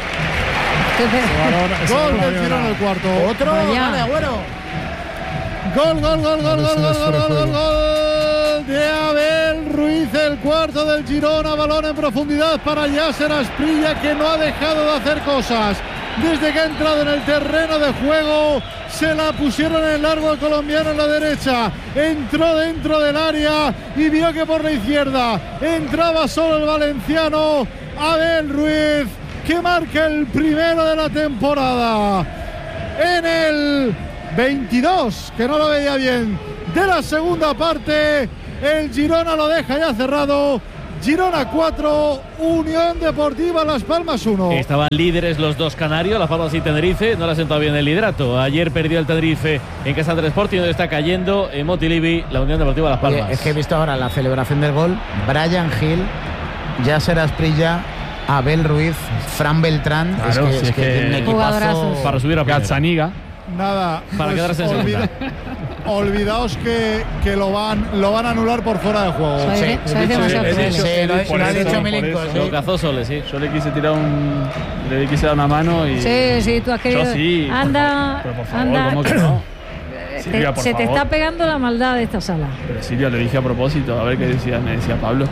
Gol del Girona el cuarto. Otro gol de Agüero. Gol, gol, gol, gol, gol, gol, gol, gol, gol, gol de Abel Ruiz, el cuarto del Girona, balón en profundidad para Yasser Asprilla, que no ha dejado de hacer cosas. Desde que ha entrado en el terreno de juego, se la pusieron en largo al colombiano en la derecha. Entró dentro del área y vio que por la izquierda entraba solo el valenciano Abel Ruiz, que marca el primero de la temporada. En el veintidós, que no lo veía bien, de la segunda parte. El Girona lo deja ya cerrado. Girona cuatro, Unión Deportiva Las Palmas uno. Estaban líderes los dos canarios, Las Palmas y Tenerife. No le ha sentado bien el liderato. Ayer perdió el Tenerife en casa del Sporting, donde está cayendo en Montilivi la Unión Deportiva Las Palmas. Oye, es que he visto ahora la celebración del gol. Brian Hill, Yasser Asprilla, Abel Ruiz, Fran Beltrán. Claro, es que, si es que es que un equipazo para subir a Gazzaniga. Nada, para pues quedarse en olvida, segunda. Olvidaos que, que lo van lo van a anular por fuera de juego. Soy, Sí, soy sí, demasiado sí, cruel. sí, lo, por lo ha eso, dicho por Milenko. eso. Sí. Lo cazó Sole, sí. Yo le quise tirar un. Le quise dar una mano y. Sí, sí, tú has querido. Yo sí. Anda, Pero por favor, anda. ¿cómo que no? Te- Silvia, por se te favor. está pegando la maldad de esta sala. Pero Silvia, lo dije a propósito, a ver qué decía, me decía Pablo.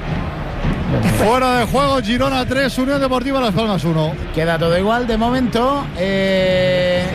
Fuera de juego, Girona tres, Unión Deportiva Las Palmas uno. Queda todo igual de momento. Eh,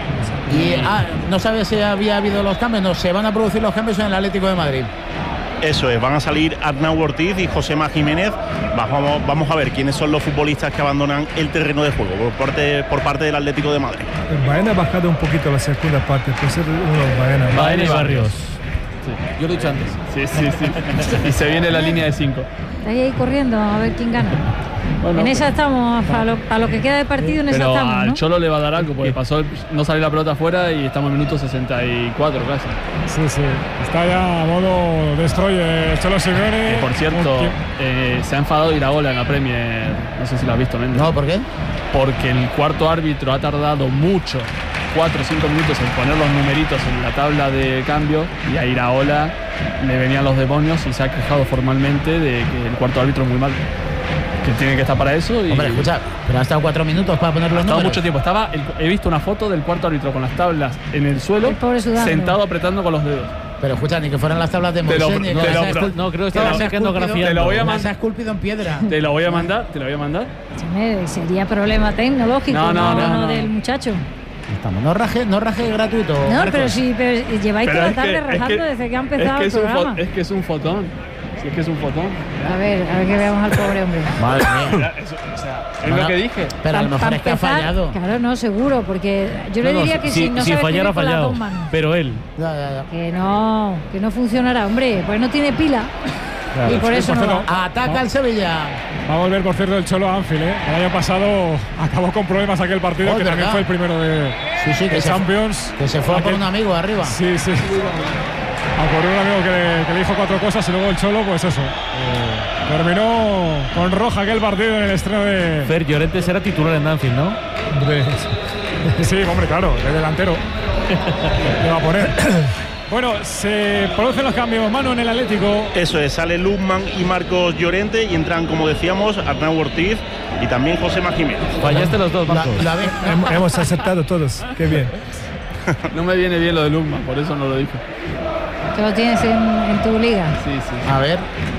y ah, no sabes si había habido los cambios. No, se van a producir los cambios en el Atlético de Madrid. Eso es, van a salir Arnau Ortiz y Josema Jiménez. Vamos, vamos a ver quiénes son los futbolistas que abandonan el terreno de juego por parte, por parte del Atlético de Madrid. El Baena ha bajado un poquito la segunda parte, puede ser uno de Baena. Baena y Barrios. Sí. Yo lo he dicho antes. Sí, sí, sí. Y se viene la línea de cinco. Ahí, ahí corriendo a ver quién gana. Bueno, en esa estamos, para lo, para lo que queda de partido, en esa pero estamos, al ¿no? Cholo le va a dar algo, porque pasó, el- no salió la pelota afuera y estamos en minuto sesenta y cuatro casi. Sí, sí. Está ya a modo destroyer Cholo Simeone. Que, por cierto, ¿Quién? eh, se ha enfadado Iraola en la Premier. No sé si lo has visto, Méndez. No, ¿por qué? Porque el cuarto árbitro ha tardado mucho, cuatro o cinco minutos, en poner los numeritos en la tabla de cambio, y a Iraola le venían los demonios y se ha quejado formalmente de que el cuarto árbitro es muy mal, que tiene que estar para eso. Y Hombre, escucha, pero ha estado cuatro minutos para poner ha los estado números. mucho tiempo. Estaba el- he visto una foto del cuarto árbitro con las tablas en el suelo, El pobre sudando. sentado apretando con los dedos. Pero escucha, ni que fueran las tablas de Te lo- Moisés, ni que te las lo- ha escul- No, creo que que estaba las ha sacando esculpido- grafiando. Te lo voy a las mandar. ha esculpido en piedra. Te lo voy a mandar, te lo voy a mandar. Hombre, sería problema tecnológico, No, no, no, no, no, no. del muchacho. Estamos, no raje, no raje gratuito. No, Marcos. pero sí, pero lleváis Pero toda es la que- tarde es rajando que- desde que ha es empezado que el es un fo- programa. es que es un fotón. Si es que es un fotón. A ver, a ver que veamos al pobre hombre. Madre mía. Eso, o sea, es No, lo no. que dije. Pero a lo Pa- mejor pa es que ha empezar, fallado. Claro, no, seguro, porque yo le No, no, diría que si, no si sabe fallara, ha escribir con las fallado. dos manos. Pero él. Ya, ya, ya. Que no, que no funcionará, hombre, pues no tiene pila. Y por eso no va. Ataca el Sevilla. Va a volver, por cierto, el Cholo a Anfield, ¿eh? El año pasado acabó con problemas aquel partido, Oh, que ¿verdad? también fue el primero de, Sí, sí, que de se, Champions. que se fue a por Aquel- un amigo arriba. Sí, sí. Ocurrió un amigo que le, que le dijo cuatro cosas y luego el Cholo, pues eso. eh, terminó con roja aquel partido en el estreno de. Fer Llorente será titular en Anfield, ¿no? Hombre, Sí, hombre, claro, de delantero. Le va a poner. Bueno, se producen los cambios, Manu, en el Atlético. Eso es, sale Luzman y Marcos Llorente y entran, como decíamos, Arnau Ortiz y también Josema Jiménez. Fallaste los dos, La- Marcos. la ve- hem- hemos aceptado todos. Qué bien. No me viene bien lo de Luma, por eso no lo dije. Que lo tienes en, en tu liga. Sí, sí. A ver.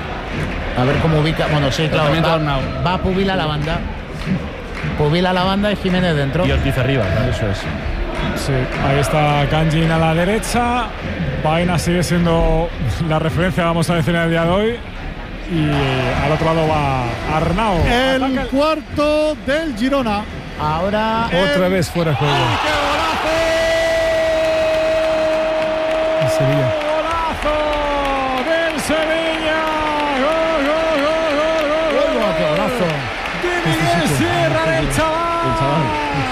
A ver cómo ubica. Bueno, sí, claro. Tratamiento Va, Arnau. va Pubila la banda. Pubila la banda y Jiménez dentro. Y Ortiz arriba, claro, eso es. Sí, ahí está Kanjin a la derecha. Baena sigue siendo la referencia, vamos a decir, en el día de hoy. Y al otro lado va Arnau. El Ataca el- cuarto del Girona. Ahora. Otra vez fuera de juego. ¡Qué golazo! En Sevilla. ¡Golazo del Sevilla! ¡Gol, gol, gol, gol, gol, gol! ¡Uy, qué golazo! De Miguel Sierra del chaval.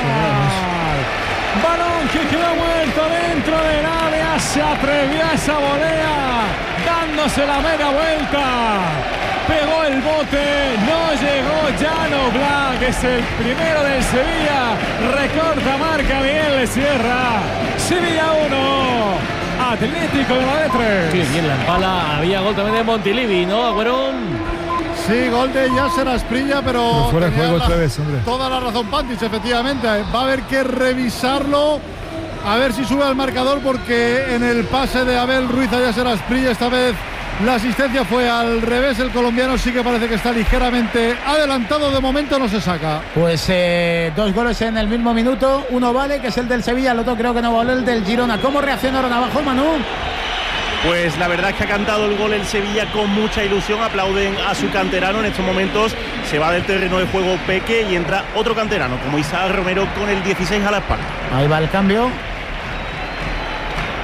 Balón que quedó muerto dentro del área. Se atrevió a esa volea, dándose la media vuelta. Pegó el bote, no llegó Llano Black, es el primero del Sevilla. Recorta, marca Miguel Sierra. Sevilla uno, Atlético de Madrid tres. Sí, bien la empala. Había gol también de Montilivi, ¿no, Agüerón? Sí, gol de Yasser Asprilla, pero, Pero fuera de tenía juego la- otra vez, hombre. toda la razón Pantis, efectivamente. Va a haber que revisarlo, a ver si sube al marcador, porque en el pase de Abel Ruiz a Yasser Asprilla esta vez la asistencia fue al revés. El colombiano sí que parece que está ligeramente adelantado, de momento no se saca. Pues eh, dos goles en el mismo minuto. Uno vale, que es el del Sevilla. El otro creo que no vale, el del Girona. ¿Cómo reaccionaron abajo, Manu? Pues la verdad es que ha cantado el gol el Sevilla con mucha ilusión, aplauden a su canterano. En estos momentos se va del terreno de juego Peque y entra otro canterano, como Isaac Romero, con el dieciséis a la espalda. Ahí va el cambio.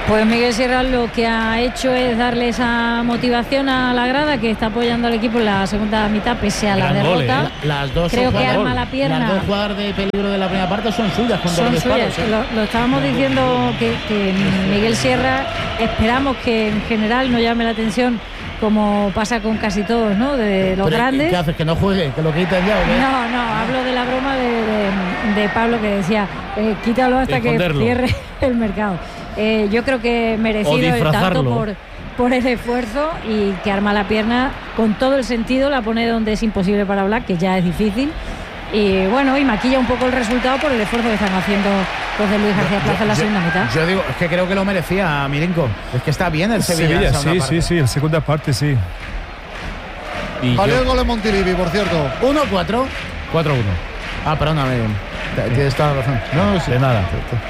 Pues Miguel Sierra lo que ha hecho es darle esa motivación a la grada, que está apoyando al equipo en la segunda mitad pese a la Gran derrota. gol, ¿eh? Las dos Creo que jugadas- arma la pierna. Las dos jugadas de peligro de la primera parte son suyas, con Son dos suyas. disparos. ¿eh? Lo, lo estábamos diciendo que, que Miguel Sierra, esperamos que en general no llame la atención como pasa con casi todos, ¿no? De los Pero, grandes. ¿qué haces? ¿Que no juegue? ¿Que lo quiten ya? ¿o qué? No, no, hablo de la broma de, de- de Pablo que decía, eh, quítalo hasta que Esconderlo. cierre el mercado. Eh, yo creo que merecido O el tanto disfrazarlo. por, por el esfuerzo, y que arma la pierna con todo el sentido, la pone donde es imposible para Black, que ya es difícil. Y bueno, y maquilla un poco el resultado por el esfuerzo que están haciendo los de Luis García Plaza en la Yo- segunda mitad. Yo digo, es que creo que lo merecía Milenko. Es que está bien el Sevilla. en Sevilla, la segunda sí, parte. sí, sí, en segunda parte sí. Y Valió yo- el gol en Montilivi, por cierto. uno cuatro. cuatro uno. Ah, perdóname. T- Tienes toda la razón. No, sí. De nada.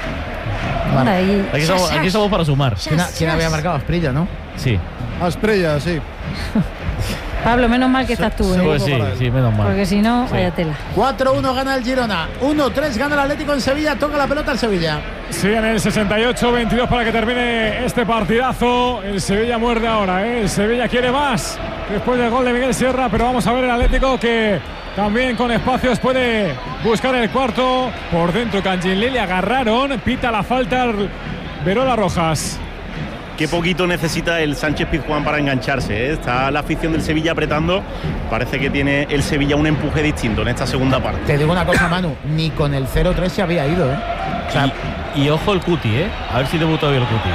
Anda, y- Aquí estamos, aquí estamos para sumar. ¿Quién, ha- quién había marcado? Asprilla, ¿no? Sí. Asprilla, sí. Pablo, menos mal que estás tú, ¿eh? Pues sí, para él. sí, menos mal. Porque si no, Sí. vaya tela. cuatro uno gana el Girona. uno tres gana el Atlético en Sevilla. Toca la pelota el Sevilla. Sí, en el sesenta y ocho veintidós para que termine este partidazo. El Sevilla muerde ahora, ¿eh? El Sevilla quiere más después del gol de Miguel Sierra, pero vamos a ver el Atlético, que también con espacios puede buscar el cuarto. Por dentro Canjinlí le agarraron, pita la falta Verola Rojas. Qué poquito necesita el Sánchez Pizjuán para engancharse, ¿eh? Está la afición del Sevilla apretando. Parece que tiene el Sevilla un empuje distinto en esta segunda parte. Te digo una cosa, Manu. Ni con el cero tres se había ido, ¿eh? O sea, Y, y ojo el Cuti, ¿eh? A ver si debutó hoy el Cuti.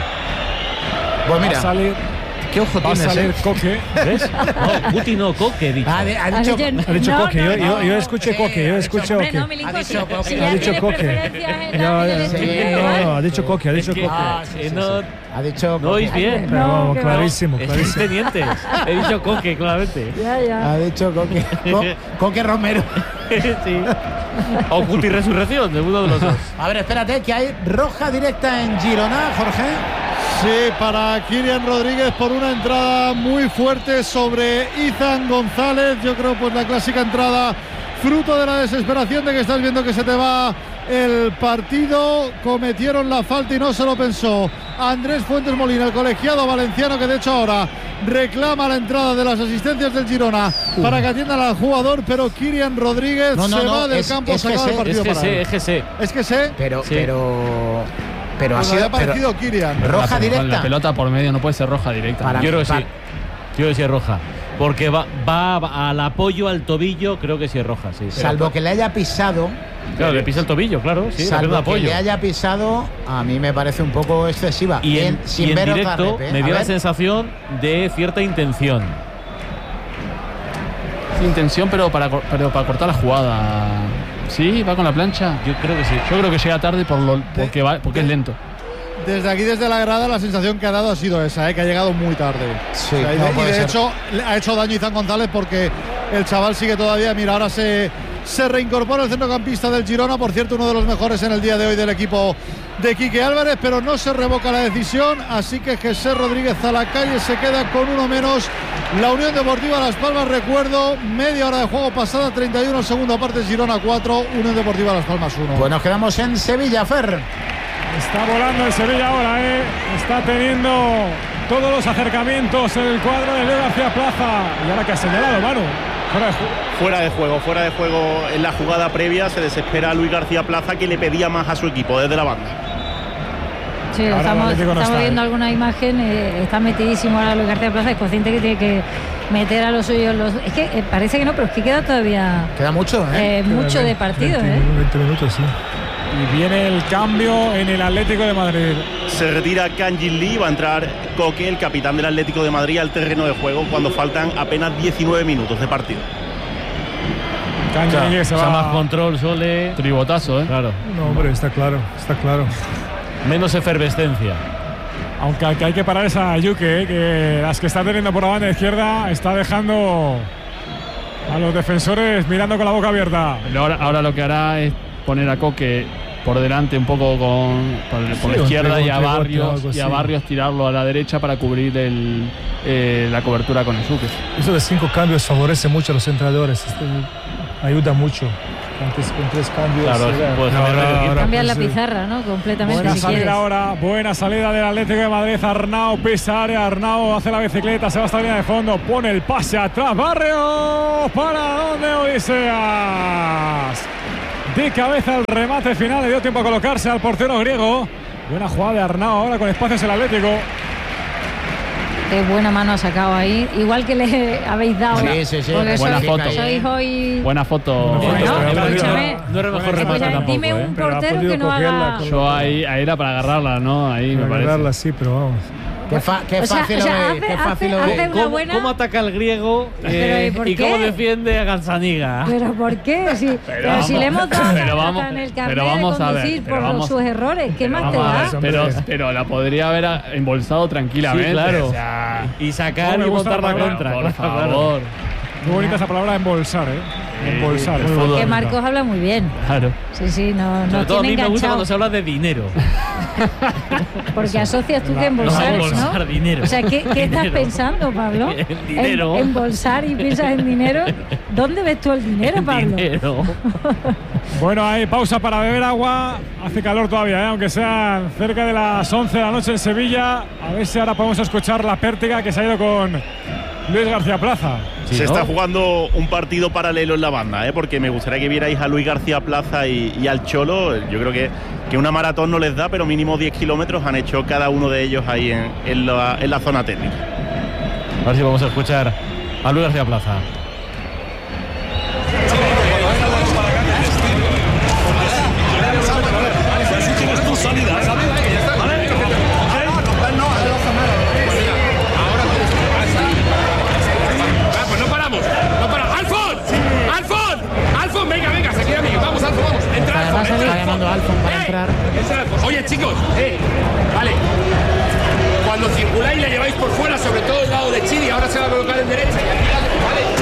pues Va a mira, salir, qué ojo va a tienes, salir ¿eh? Coque. ¿Ves? No, Cuti no, Coque, he dicho. Ha, de- ha Has dicho, dicho- Ha dicho No, Coque, no, yo, yo, no. yo escuché Sí, Coque, yo ha dicho- escuché Hombre, Coque. no, Milinko, Ha dicho si- Coque. si Ha ya dicho tienes Coque. preferencias en Ya, la- en ya, el sí, sentimiento, no, ¿vale? no, ha dicho Coque, ha dicho que- Coque. Ah, sí, Eh, sí, no, sí. Ha dicho no oís Coque. bien. Pero No, vamos, que clarísimo, Estáis clarísimo. tenientes. He dicho Coque, claramente. Ya, ya. Ha dicho Coque. Co- Coque Romero. Sí. O Cuti Resurrección, de uno de los dos. A ver, espérate, que hay roja directa en Girona, Jorge. Sí, para Kylian Rodríguez por una entrada muy fuerte sobre Izan González. Yo creo pues la clásica entrada fruto de la desesperación de que estás viendo que se te va el partido. Cometieron la falta y no se lo pensó Andrés Fuentes Molina, el colegiado valenciano, que de hecho ahora reclama la entrada de las asistencias del Girona para que atiendan al jugador, pero Kylian Rodríguez No, no, se no, va del es- campo, es se que acaba el sé, partido Es que para sé, él. es que sé. Es que sé, Pero, Sí. pero. Pero ha pues sido. había parecido pero- Kylian. roja Con directa. la pelota por medio no puede ser roja directa. Para- Yo creo que sí. pa- Yo creo que sí es roja. Porque va, va al apoyo al tobillo, creo que sí es roja, sí. Salvo que le haya pisado. Claro, le pisa el tobillo, claro, sí, le salvo pierde que apoyo. le haya pisado, a mí me parece un poco excesiva. Y en, En- sin y en ver otra directo rep, ¿eh? me A dio la ver. sensación de cierta intención. Sin intención, pero para, cor- pero para cortar la jugada. Sí, va con la plancha. Yo creo que sí. Yo creo que llega tarde por lo, porque, va, porque es lento. Desde aquí, desde la grada, la sensación que ha dado ha sido esa, ¿eh? Que ha llegado muy tarde. Sí, O sea, y no de, y puede de ser. hecho le ha hecho daño Izan González porque el chaval sigue todavía. Mira, ahora se, se reincorpora el centrocampista del Girona, por cierto, uno de los mejores en el día de hoy del equipo de Quique Álvarez, pero no se revoca la decisión, así que Jesús Rodríguez a la calle se queda con uno menos. La Unión Deportiva Las Palmas, recuerdo, media hora de juego pasada, treinta y uno, segunda parte, Girona cuatro, Unión Deportiva Las Palmas uno. Pues nos quedamos en Sevilla, Fer. Está volando el Sevilla ahora, ¿eh? Está teniendo todos los acercamientos en el cuadro de Leo García Plaza. Y ahora que ha señalado, Manu. Fuera de juego. Fuera de juego, fuera de juego en la jugada previa. Se desespera Luis García Plaza, que le pedía más a su equipo desde la banda. Sí, Ahora el estamos, Atlético no estamos está, viendo ¿eh? alguna imagen, eh, está metidísimo ahora Luis García Plaza, es consciente que tiene que meter a los suyos. Los, es que eh, parece que no, pero es que queda todavía Queda mucho, ¿eh? eh, mucho de partido. veinte, ¿eh? veinte minutos, sí. Y viene el cambio en el Atlético de Madrid. Se retira Canjin Lee, va a entrar Coque, el capitán del Atlético de Madrid, al terreno de juego cuando faltan apenas diecinueve minutos de partido. Canjin se O sea, va. más control, Sole. Tribotazo, ¿eh? Claro. No, hombre, está claro, está claro. Menos efervescencia. Aunque hay que parar esa Yuke, ¿eh? Que las que está teniendo por la banda izquierda está dejando a los defensores mirando con la boca abierta. Pero ahora, ahora lo que hará es poner a Coque por delante un poco con, por, por Sí, la un izquierda tribote, y a tribote, Barrios algo y a así. Barrios tirarlo a la derecha para cubrir el, eh, la cobertura con el Suque. Eso de cinco cambios favorece mucho a los entrenadores. Este, ayuda mucho. Antes con tres cambios. Claro, era- puedes ahora- cambiar de- ahora, Cambiar pues, la eh, pizarra, ¿no? Completamente, Buena si salida quieres. ahora, buena salida del Atlético de Madrid. Arnau pisa área, Arnau hace la bicicleta, se va hasta la línea de fondo, pone el pase atrás, Barrio, ¿para dónde Odiseas? De cabeza el remate final, le dio tiempo a colocarse al portero griego. Buena jugada de Arnau ahora con espacios el Atlético. Qué buena mano ha sacado ahí. Igual que le habéis dado. Sí, sí, sí. Porque Buena sois, foto. sois hoy. Buena foto. Buena No, foto. escúchame. No era el mejor Escucha, remate tampoco, dime ¿eh? un Pero ha portero podido que no cogerla haga. con- Yo ahí, ahí era para agarrarla, ¿no? Ahí me para parece. agarrarla sí, pero vamos. Qué, fa- qué O sea, fácil o sea, lo hace- veis, qué fácil lo hace- veis. hace- una ¿Cómo, buena- cómo ataca el griego Pero, eh, ¿y por y qué? cómo defiende a Gazzaniga? Pero ¿por qué? Si, pero vamos- si le hemos dado pero hasta vamos- en el pero carnet de vamos a ver, conducir pero por los- vamos- sus errores, ¿qué más te Vamos a da? ver, pero, pero la podría haber embolsado tranquilamente. Sí, claro. O sea, Y sacar No me y gusta montar la la palabra, contra. por claro, claro. favor. Qué bonita esa palabra, embolsar, ¿eh? Embolsar. el Muy fútbol. bonita. Que Marcos habla muy bien. Claro. Sí, sí, no, Sobre no todo a tiene mí me gusta enganchado. cuando se habla de dinero. Porque asocias tú que No, embolsar, no, ¿no? embolsar dinero. O sea, ¿qué, qué estás Dinero. pensando, Pablo? El dinero. En, embolsar y piensas en dinero. ¿Dónde ves tú el dinero, El Pablo? dinero. Bueno, hay pausa para beber agua. Hace calor todavía, ¿eh? Aunque sean cerca de las once de la noche en Sevilla. A ver si ahora podemos escuchar la pértiga que se ha ido con Luis García Plaza. Se Sí, ¿no? está jugando un partido paralelo en la banda, ¿eh? Porque me gustaría que vierais a Luis García Plaza y, y al Cholo. Yo creo que, que una maratón no les da, pero mínimo diez kilómetros han hecho cada uno de ellos ahí en, en la, en la zona técnica. A ver si vamos a escuchar a Luis García Plaza. Pues no paramos, no paramos. ¡Alfon! ¡Alfon! ¡Alfon! Venga, venga, se queda amigo. Vamos, Alfon, vamos. Entra, Alfon, Además, entra, está llamando a Alfon para ¡Eh! entrar. Entra, Alfon. Oye, chicos, eh, vale. Cuando circuláis le lleváis por fuera, sobre todo el lado de Chiri, ahora se va a colocar en derecha y aquí vale.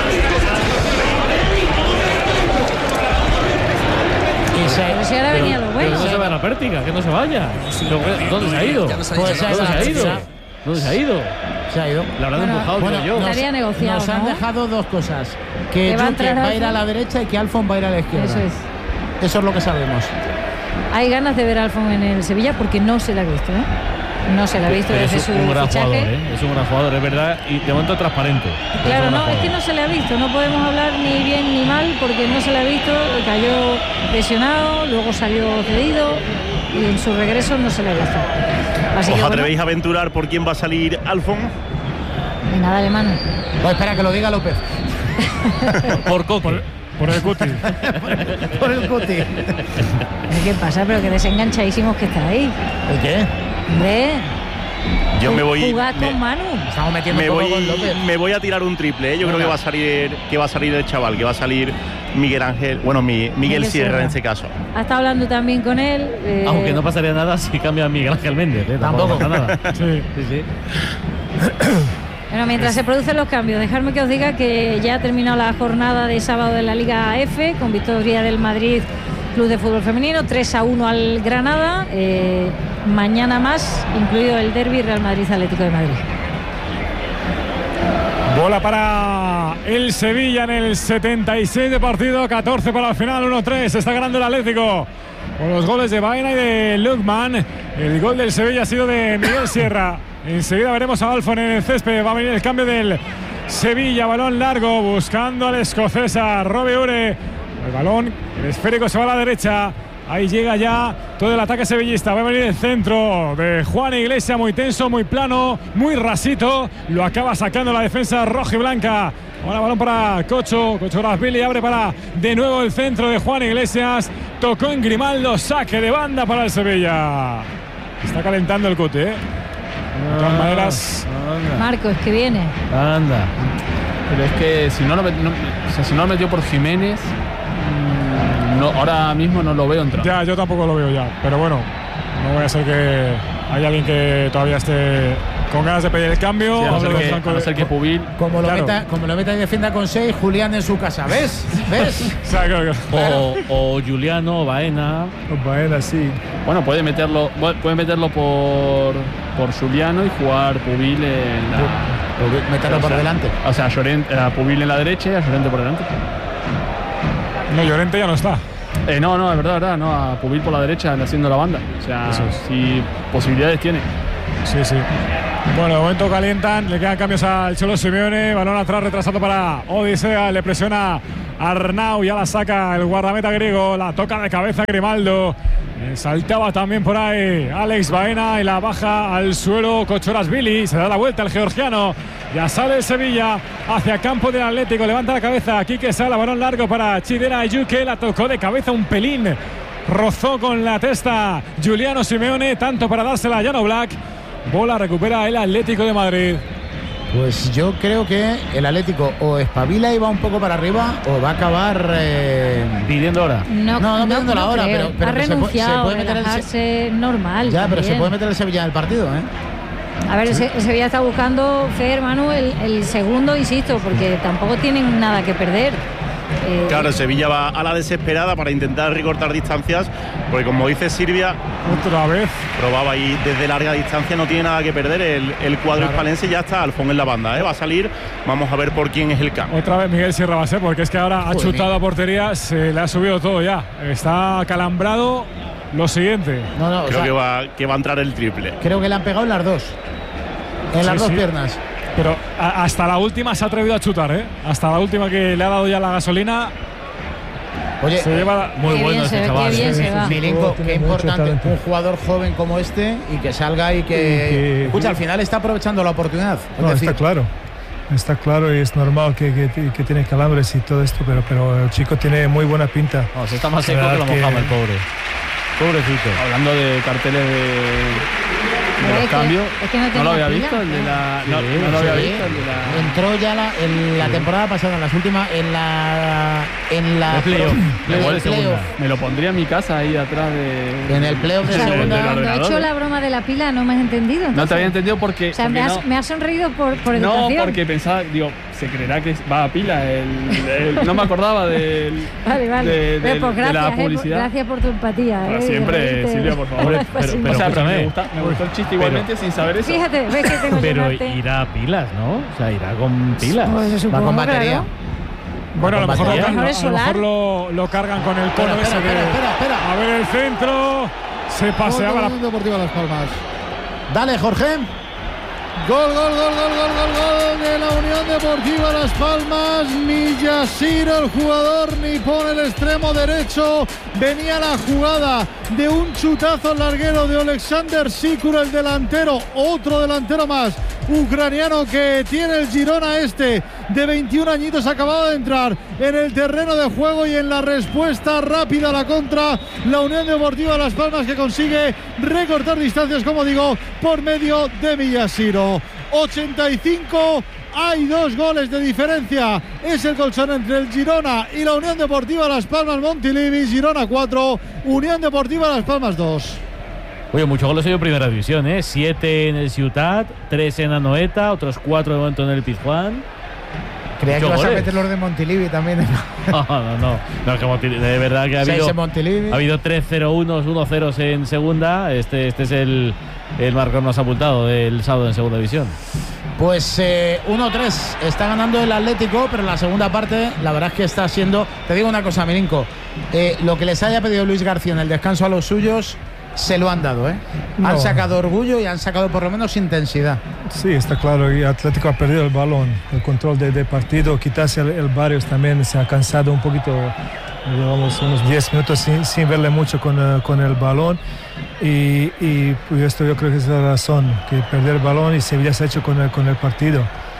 Y se- Pero si ahora venía lo Pero bueno. no se va a la pértiga, que no se vaya. Pero, ¿dónde se ha ido? Pues se ha ¿Dónde se ha ido. ido? ¿Dónde se ha ido? Se ha ido. La habrán Bueno, empujado, Bueno, creo yo. nos, Estaría negociado, nos han ¿no? dejado dos cosas. Que Que va a Yuke entrar va a ir a Alfon. la derecha y que Alfon va a ir a la izquierda. Eso es. Eso es lo que sabemos. Hay ganas de ver a Alfon en el Sevilla porque no se la ha visto, ¿eh? No se la ha visto Pero desde es su un gran fichaje. jugador, ¿eh? Es un gran jugador, es verdad. Y de momento transparente. Claro, Es un no, gran es que jugador. no se le ha visto, no podemos hablar ni bien ni mal porque no se le ha visto, cayó lesionado, luego salió cedido y en su regreso no se le ha visto. Así ¿Os que bueno, atrevéis a aventurar por quién va a salir Alfon? ni nada de mano. Pues espera que lo diga López. Por Coque. Por el cuti. Por el cuti. ¿Qué pasa? Pero que desenganchadísimos que está ahí. ¿El qué? Hombre, Yo me voy. jugad me- con Manu. Estamos metiendo Me poco voy, con López. me voy a tirar un triple, ¿eh? Yo creo Venga. que va a salir que va a salir el chaval, que va a salir Miguel Ángel, bueno, mi, Miguel, Miguel Sierra, Sierra. en este caso. Ha estado hablando también con él. eh, Aunque no pasaría nada si cambia a Miguel Ángel Méndez. ¿eh? Tampoco. pasa nada. Sí. Sí, sí. Bueno, mientras se producen los cambios, dejadme que os diga que ya ha terminado la jornada de sábado de la Liga F con victoria del Madrid Club de Fútbol Femenino, tres a uno al Granada. Eh, mañana más, incluido el derbi Real Madrid Atlético de Madrid. Bola para el Sevilla en el setenta y seis de partido, catorce para el final, uno tres. Está ganando el Atlético con los goles de Baena y de Lukman. El gol del Sevilla ha sido de Miguel Sierra. Enseguida veremos a Alfon en el césped. Va a venir el cambio del Sevilla. Balón largo buscando al escocesa Robbie Ure. El balón, el esférico se va a la derecha. Ahí llega ya todo el ataque sevillista. Va a venir el centro de Juan Iglesias, muy tenso, muy plano, muy rasito. Lo acaba sacando la defensa roja y blanca. Ahora balón para Cocho. Cocho Grasbilly abre para de nuevo el centro de Juan Iglesias. Tocó en Grimaldo, saque de banda para el Sevilla. Está calentando el Cute, ¿eh? De todas maneras, Marcos, que viene. Anda. Pero es que si no lo, met- no- o sea, si no lo metió por Jiménez, mm, no, ahora mismo no lo veo entrar. ya, yo tampoco lo veo ya. Pero bueno, no voy a ser que haya alguien que todavía esté con ganas de pedir el cambio. Sí, a no ser Hablo de que, Franco a no de- ser que Pubil. Como lo, Claro. meta, como lo meta y defienda con seis, Julián en su casa. ¿Ves? ¿Ves? O sea, creo que- O, o Juliano, Baena. Baena, sí. Bueno, puede meterlo, puede meterlo por, por Juliano y jugar Pubil en la. Meterlo o por sea, delante. O sea, Llorente, a Pubil en la derecha y a Llorente por delante. No, Llorente ya no está. Eh, no, no, es verdad, verdad, no, a Pubil por la derecha haciendo la banda. O sea, si posibilidades tiene. Sí, sí. Bueno, de momento calientan, le quedan cambios al Cholo Simeone, balón atrás retrasado para Odisea, le presiona Arnau, ya la saca el guardameta griego, la toca de cabeza Grimaldo, eh, saltaba también por ahí Alex Baena y la baja al suelo Kochorashvili, se da la vuelta el georgiano, ya sale Sevilla hacia campo del Atlético, levanta la cabeza, Quique Sala, balón largo para Chidera Ayuque, la tocó de cabeza un pelín, rozó con la testa Giuliano Simeone, tanto para dársela a Jan Oblak. Bola recupera el Atlético de Madrid. Pues yo creo que el Atlético o espabila y va un poco para arriba o va a acabar eh... pidiendo hora. No, no, no pidiendo no la hora, pero, pero ha se, renunciado, se puede meter el se... normal. Ya, también. pero se puede meter el Sevilla en el partido, ¿eh? A ver, sí. el Sevilla está buscando, Fer, Manu, el, el segundo, insisto, porque tampoco tienen nada que perder. Eh, claro, el Sevilla va a la desesperada para intentar recortar distancias, porque como dice Silvia, otra vez probaba ahí desde larga distancia, no tiene nada que perder el, el cuadro claro. hispalense, ya está Alfón en la banda, ¿eh? Va a salir, vamos a ver por quién es el campo. Otra vez Miguel Sierra va a ser, porque es que ahora ha Joder, chutado a portería, se le ha subido todo ya, está calambrado. Lo siguiente, no, no, creo o sea, que, va, que va a entrar el triple. Creo que le han pegado en las dos, en sí, las dos sí. piernas. Pero a, hasta la última se ha atrevido a chutar, ¿eh? Hasta la última que le ha dado ya la gasolina. Oye, se lleva muy bueno este chaval. Milinko, qué importante un jugador joven como este y que salga y que, y que escucha, al final está aprovechando la oportunidad. No, está claro. Está claro y es normal que, que, que tiene calambres y todo esto, pero, pero el chico tiene muy buena pinta. No, se está más seco que lo mojaba que... el pobre. Pobrecito. Hablando de carteles de... de los es cambios, que, es que no, no lo había visto el de la no, sí, no lo había sí. visto el de la entró ya la, en la sí. temporada pasada, en las últimas, en la en la playoff play play me lo pondría en mi casa ahí atrás de en el playoff de o sea, segunda. Cuando he hecho la broma de la pila no me has entendido. Entonces. No te había entendido porque o sea, porque me, has, no, me has sonreído por, por educación. No, porque pensaba, digo, se creerá que va a pila el, el, no me acordaba del vale, vale. De, de, pues gracias, de la publicidad. Eh, gracias por tu empatía. Para eh, siempre, Silvia, por favor. Pero, pero, pero, o sea, pero me, gusta, me gustó el chiste pero, igualmente sin saber eso. Fíjate, ves que tengo pero que irá a pilas, ¿no? O sea, irá con pilas. Pues va con batería. Claro. Bueno, a lo mejor, lo, mejor, a, a lo, mejor lo, lo cargan con el cono ese de... Espera, espera, espera. A ver el centro. Se paseaba la... Deportiva Las Palmas. Dale, Jorge. Gol, gol, gol, gol, gol, gol, gol de la Unión Deportiva Las Palmas. Ni Yasir, el jugador, ni pone el extremo derecho. Venía la jugada de un chutazo larguero de Alexander Sikura, el delantero, otro delantero más ucraniano que tiene el Girona este de veintiún añitos, acabado de entrar en el terreno de juego y en la respuesta rápida a la contra, la Unión Deportiva Las Palmas, que consigue recortar distancias, como digo, por medio de Miyashiro. ochenta y cinco, hay dos goles de diferencia, es el colchón entre el Girona y la Unión Deportiva Las Palmas Montilivi. Girona cuatro, Unión Deportiva Las Palmas dos. Oye, muchos goles en primera división, ¿eh? Siete en el Ciutat, tres en Anoeta, otros cuatro de momento en el Pizjuán. Creía que ibas a meter los de Montilivi también. No, no, no. no que Montilivi, de verdad que ha habido, ha habido tres cero uno, uno cero en segunda. Este, este es el, el marcador más apuntado del sábado en segunda división. Pues eh, uno tres está ganando el Atlético, pero en la segunda parte la verdad es que está siendo... Te digo una cosa, Milinko. Eh, lo que les haya pedido Luis García en el descanso a los suyos... se lo han dado, ¿eh? No. Han sacado orgullo y han sacado por lo menos intensidad. Sí, está claro. Y Atlético ha perdido el balón, el control de, de partido. Quizás el, el Barrios también se ha cansado un poquito, llevamos unos diez minutos sin, sin verle mucho con, uh, con el balón. Y, y pues esto yo creo que es la razón, que perder el balón y Sevilla se ha hecho con el, con el partido.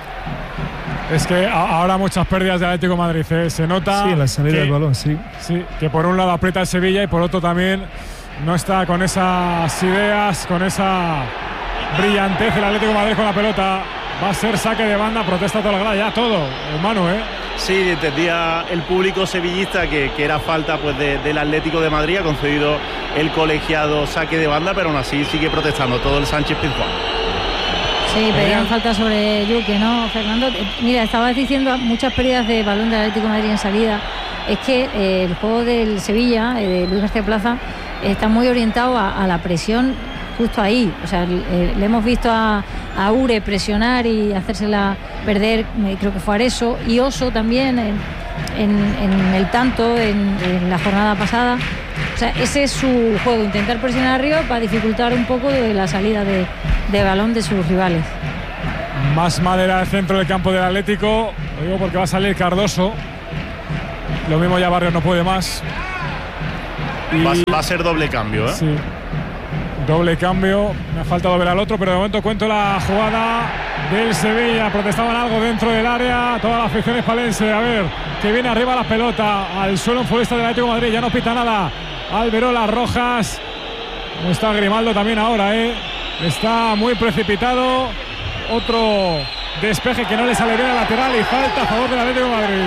Es que ahora muchas pérdidas de Atlético de Madrid, ¿eh? Se nota. Sí, la salida que, del balón, sí. Sí, que por un lado aprieta el Sevilla y por otro también no está con esas ideas, con esa brillantez el Atlético de Madrid con la pelota. Va a ser saque de banda, protesta toda la grada, ya todo, hermano, ¿eh? Sí, entendía el público sevillista que, que era falta pues de, del Atlético de Madrid, ha concedido el colegiado saque de banda, pero aún así sigue protestando todo el Sánchez Pizjuán. Sí, pedían falta sobre Yuque, ¿no, Fernando? Mira, estabas diciendo muchas pérdidas de balón del Atlético de Madrid en salida. Es que eh, el juego del Sevilla, eh, de Luis García Plaza, está muy orientado a, a la presión justo ahí. O sea, eh, le hemos visto a, a Ure presionar y hacérsela perder, eh, creo que fue Areso, y Oso también, eh, en, en el tanto en, en la jornada pasada. O sea, ese es su juego, intentar presionar arriba para dificultar un poco de la salida de, de balón de sus rivales. Más madera del centro del campo del Atlético, lo digo porque va a salir Cardoso. Lo mismo ya Barrios no puede más. Y va, va a ser doble cambio, ¿eh? Sí. Doble cambio. Me ha faltado ver al otro, pero de momento cuento la jugada del Sevilla. Protestaban algo dentro del área. Toda la afición hispalense. A ver, que viene arriba la pelota. Al suelo un futbolista del Atlético de Madrid. Ya no pita nada. Alberola Rojas. No está Grimaldo también ahora, ¿eh? Está muy precipitado. Otro despeje que no le sale bien al lateral y falta a favor del Atlético de Madrid.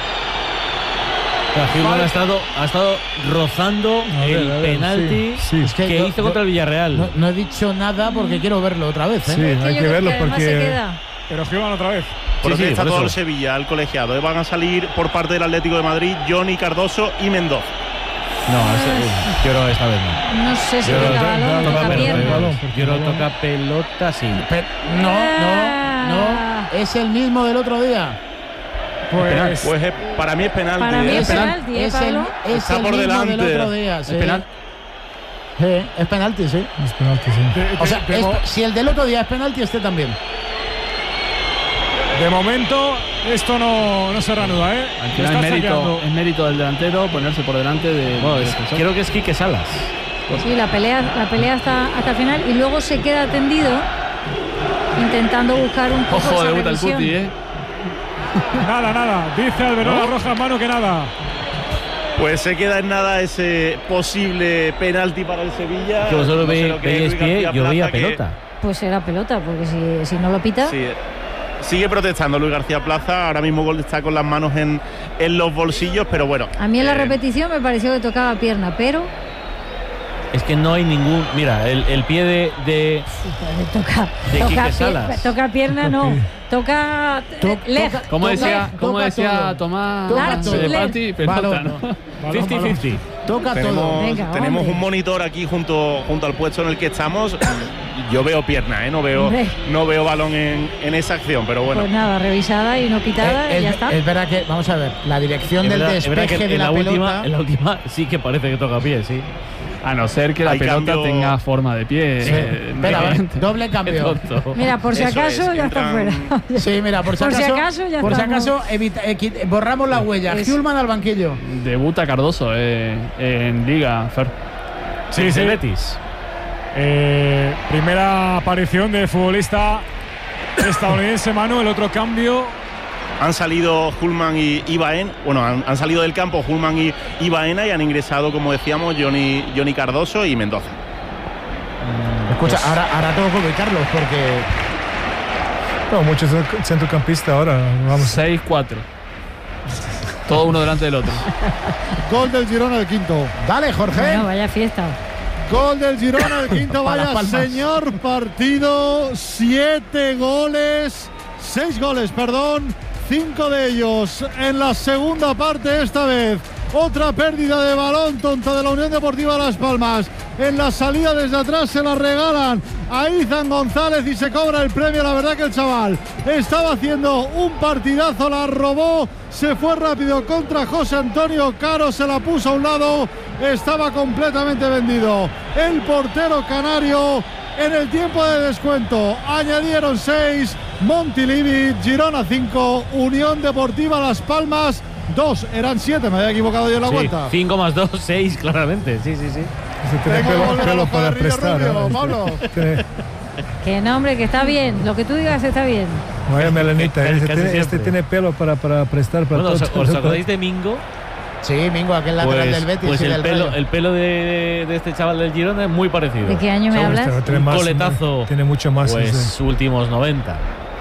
Gilman ha estado, ha estado rozando ver, el ver, penalti sí, sí. Es que que yo, hizo contra el Villarreal. No, no he dicho nada porque quiero verlo otra vez, ¿eh? Sí, Es que hay yo que creo verlo que además se porque. queda. Pero Gilman otra vez. Protesta sí, por todo eso. el Sevilla, el colegiado. Van a salir por parte del Atlético de Madrid Johnny Cardoso y Mendoza. No, ese, yo creo que esta vez no. No sé si Yo toca creo que- balón, no, toca no, no, pierna. no, no, Yo creo que toca pelota, sí. Pe- no, no, no. Es el mismo del otro día. Pues, Pues eh, para mí es penalti. Para mí ¿eh? es penalti, ¿eh, Es el, Pablo? es Está el por mismo delante. del otro día. Sí. ¿Es penal? Sí, es penalti, sí. Es penalti, sí. de, O sea, de- de es- mo- si el del otro día es penalti, este también. de momento esto no, no se reanuda, ¿eh? Al Lo final está es mérito, saqueando. es mérito del delantero ponerse por delante de, Bueno, del es- defensor. creo que es Quique Salas. Sí, la pelea, la pelea hasta, hasta el final y luego se queda tendido intentando buscar un poco Ojo, esa debuta el revisión. Cuti, ¿eh? Nada, nada. Dice Alberola ¿No? Rojas, mano que nada. Pues se queda en nada ese posible penalti para el Sevilla. Que vosotros No se ve- lo cree veíais Luis pie, García yo veía Plaza, que- pelota. Pues era pelota, porque si, si no lo pita. Sí, sigue protestando Luis García Plaza. Ahora mismo Gol está con las manos en, en los bolsillos, pero bueno. A mí en la eh, repetición me pareció que tocaba pierna, pero Es que no hay ningún. Mira, el, el pie de. de toca, De toca, Quique pie- Salas. toca pierna, no. Toca To- leg. toca- Como decía, Toca- como toca decía todo. Tomás Toca todo. Penalti, pelota, Balón. ¿no? Balón, cincuenta balón. cincuenta. Toca todo. Tenemos, Venga, tenemos hombre. un monitor aquí junto, junto al puesto en el que estamos. Yo veo pierna, ¿eh? no, veo, Hombre. no veo balón en, en esa acción, pero bueno. Pues nada, revisada y no pitada, Eh, y ya es, está. es verdad que, vamos a ver, la dirección Es del verdad, es verdad despeje que de en la, la, pelota. última, en la última sí que parece que toca pie, sí. A no ser que la Hay pelota cambio- tenga forma de pie. Sí. eh, Espera, a ver, realmente. doble Qué cambio. tonto. Mira, por si Eso acaso es, ya está entran- fuera. Sí, mira, por si Por si acaso, acaso ya por si estamos. acaso evita- eh, quit- borramos la huella. Es- Hjulman al banquillo. Debuta Cardoso eh, en Liga, Fer. Sí, sí. De Betis. Eh, primera aparición de futbolista estadounidense, Manu. El otro cambio. Han salido Hulman y, y Baena, bueno, han, han salido del campo Hulman y, y Baena y han ingresado, como decíamos, Johnny, Johnny Cardoso y Mendoza. Escucha, ahora, ahora tengo que ubicarlos porque No, muchos centrocampistas ahora. Vamos. seis cuatro. Todo uno delante del otro. Gol del Girona, el quinto. dale, Jorge. Bueno, vaya fiesta. Gol del Girona, el quinto. Pa' Las Vaya Palmas. señor partido. Siete goles. Seis goles, perdón. Cinco de ellos en la segunda parte esta vez. Otra pérdida de balón tonta de la Unión Deportiva Las Palmas. En la salida desde atrás se la regalan a Izan González y se cobra el premio. La verdad que el chaval estaba haciendo un partidazo, la robó, se fue rápido contra José Antonio Caro, se la puso a un lado, estaba completamente vendido. El portero canario en el tiempo de descuento añadieron seis. Montilivi, Girona cinco, Unión Deportiva Las Palmas dos, eran siete, me había equivocado yo en la Sí, cuenta. cinco más dos, seis, claramente. Sí, sí, sí. Se tiene Tengo que pelo, volver a pelo los para cuadernillos prestar. rubios, ¿eh? Pablo. Tiene- Que no, hombre, que está bien. Lo que tú digas está bien. Vaya melanita, Casi este tiene, este siempre. tiene pelo para, para prestar. Para Bueno, ¿os, todo. os acordáis de Mingo? Sí, Mingo, aquel lateral Pues, del Betis pues y el, del pelo, Rayo. el pelo de, de este chaval del Girona es muy parecido. ¿De qué año me Este hablas? tiene Un más- coletazo. Tiene mucho más. Pues ese. últimos noventa.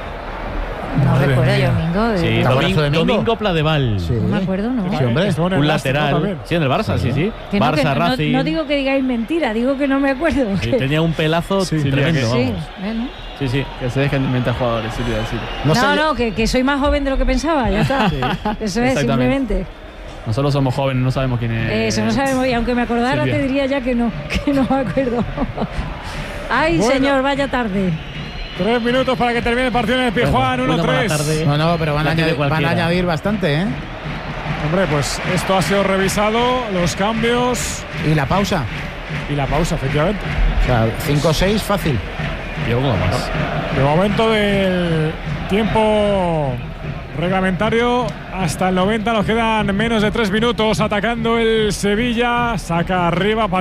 No Madre recuerdo mía. yo, Mingo. de- Sí, ¿Te acuerdas Domingo, de Mingo? Domingo Pladeval. Sí. No me acuerdo, ¿no? Sí, hombre. Estuvo en el Un Leicester, ¿no? lateral. También. Sí, en el Barça, sí, sí. Que no, Barça, que no- Racing. no digo que digáis mentira, digo que no me acuerdo. Sí, que- tenía un pelazo Sí, tremendo. Sí, vamos. bueno. Sí, sí. Que se dejen de inventar jugadores, sí, te iba a decir. No, sé no, yo- que, que soy más joven de lo que pensaba, ya está. Eso es, Exactamente. simplemente. Nosotros somos jóvenes, no sabemos quién es. Eso no sabemos, y aunque me acordara Silvia. te diría ya que no, que no me acuerdo. Ay, Bueno. señor, vaya tarde. Tres minutos para que termine el partido en el Pizjuán, Bueno, uno buena tres. tarde. No, no, pero van a, La tiene añadir, van a cualquiera. añadir bastante, ¿eh? Hombre, pues esto ha sido revisado, los cambios. Y la pausa. Y la pausa, efectivamente. O sea, cinco seis fácil. Y algo más. De momento del tiempo reglamentario hasta el noventa nos quedan menos de tres minutos atacando el Sevilla. Saca arriba.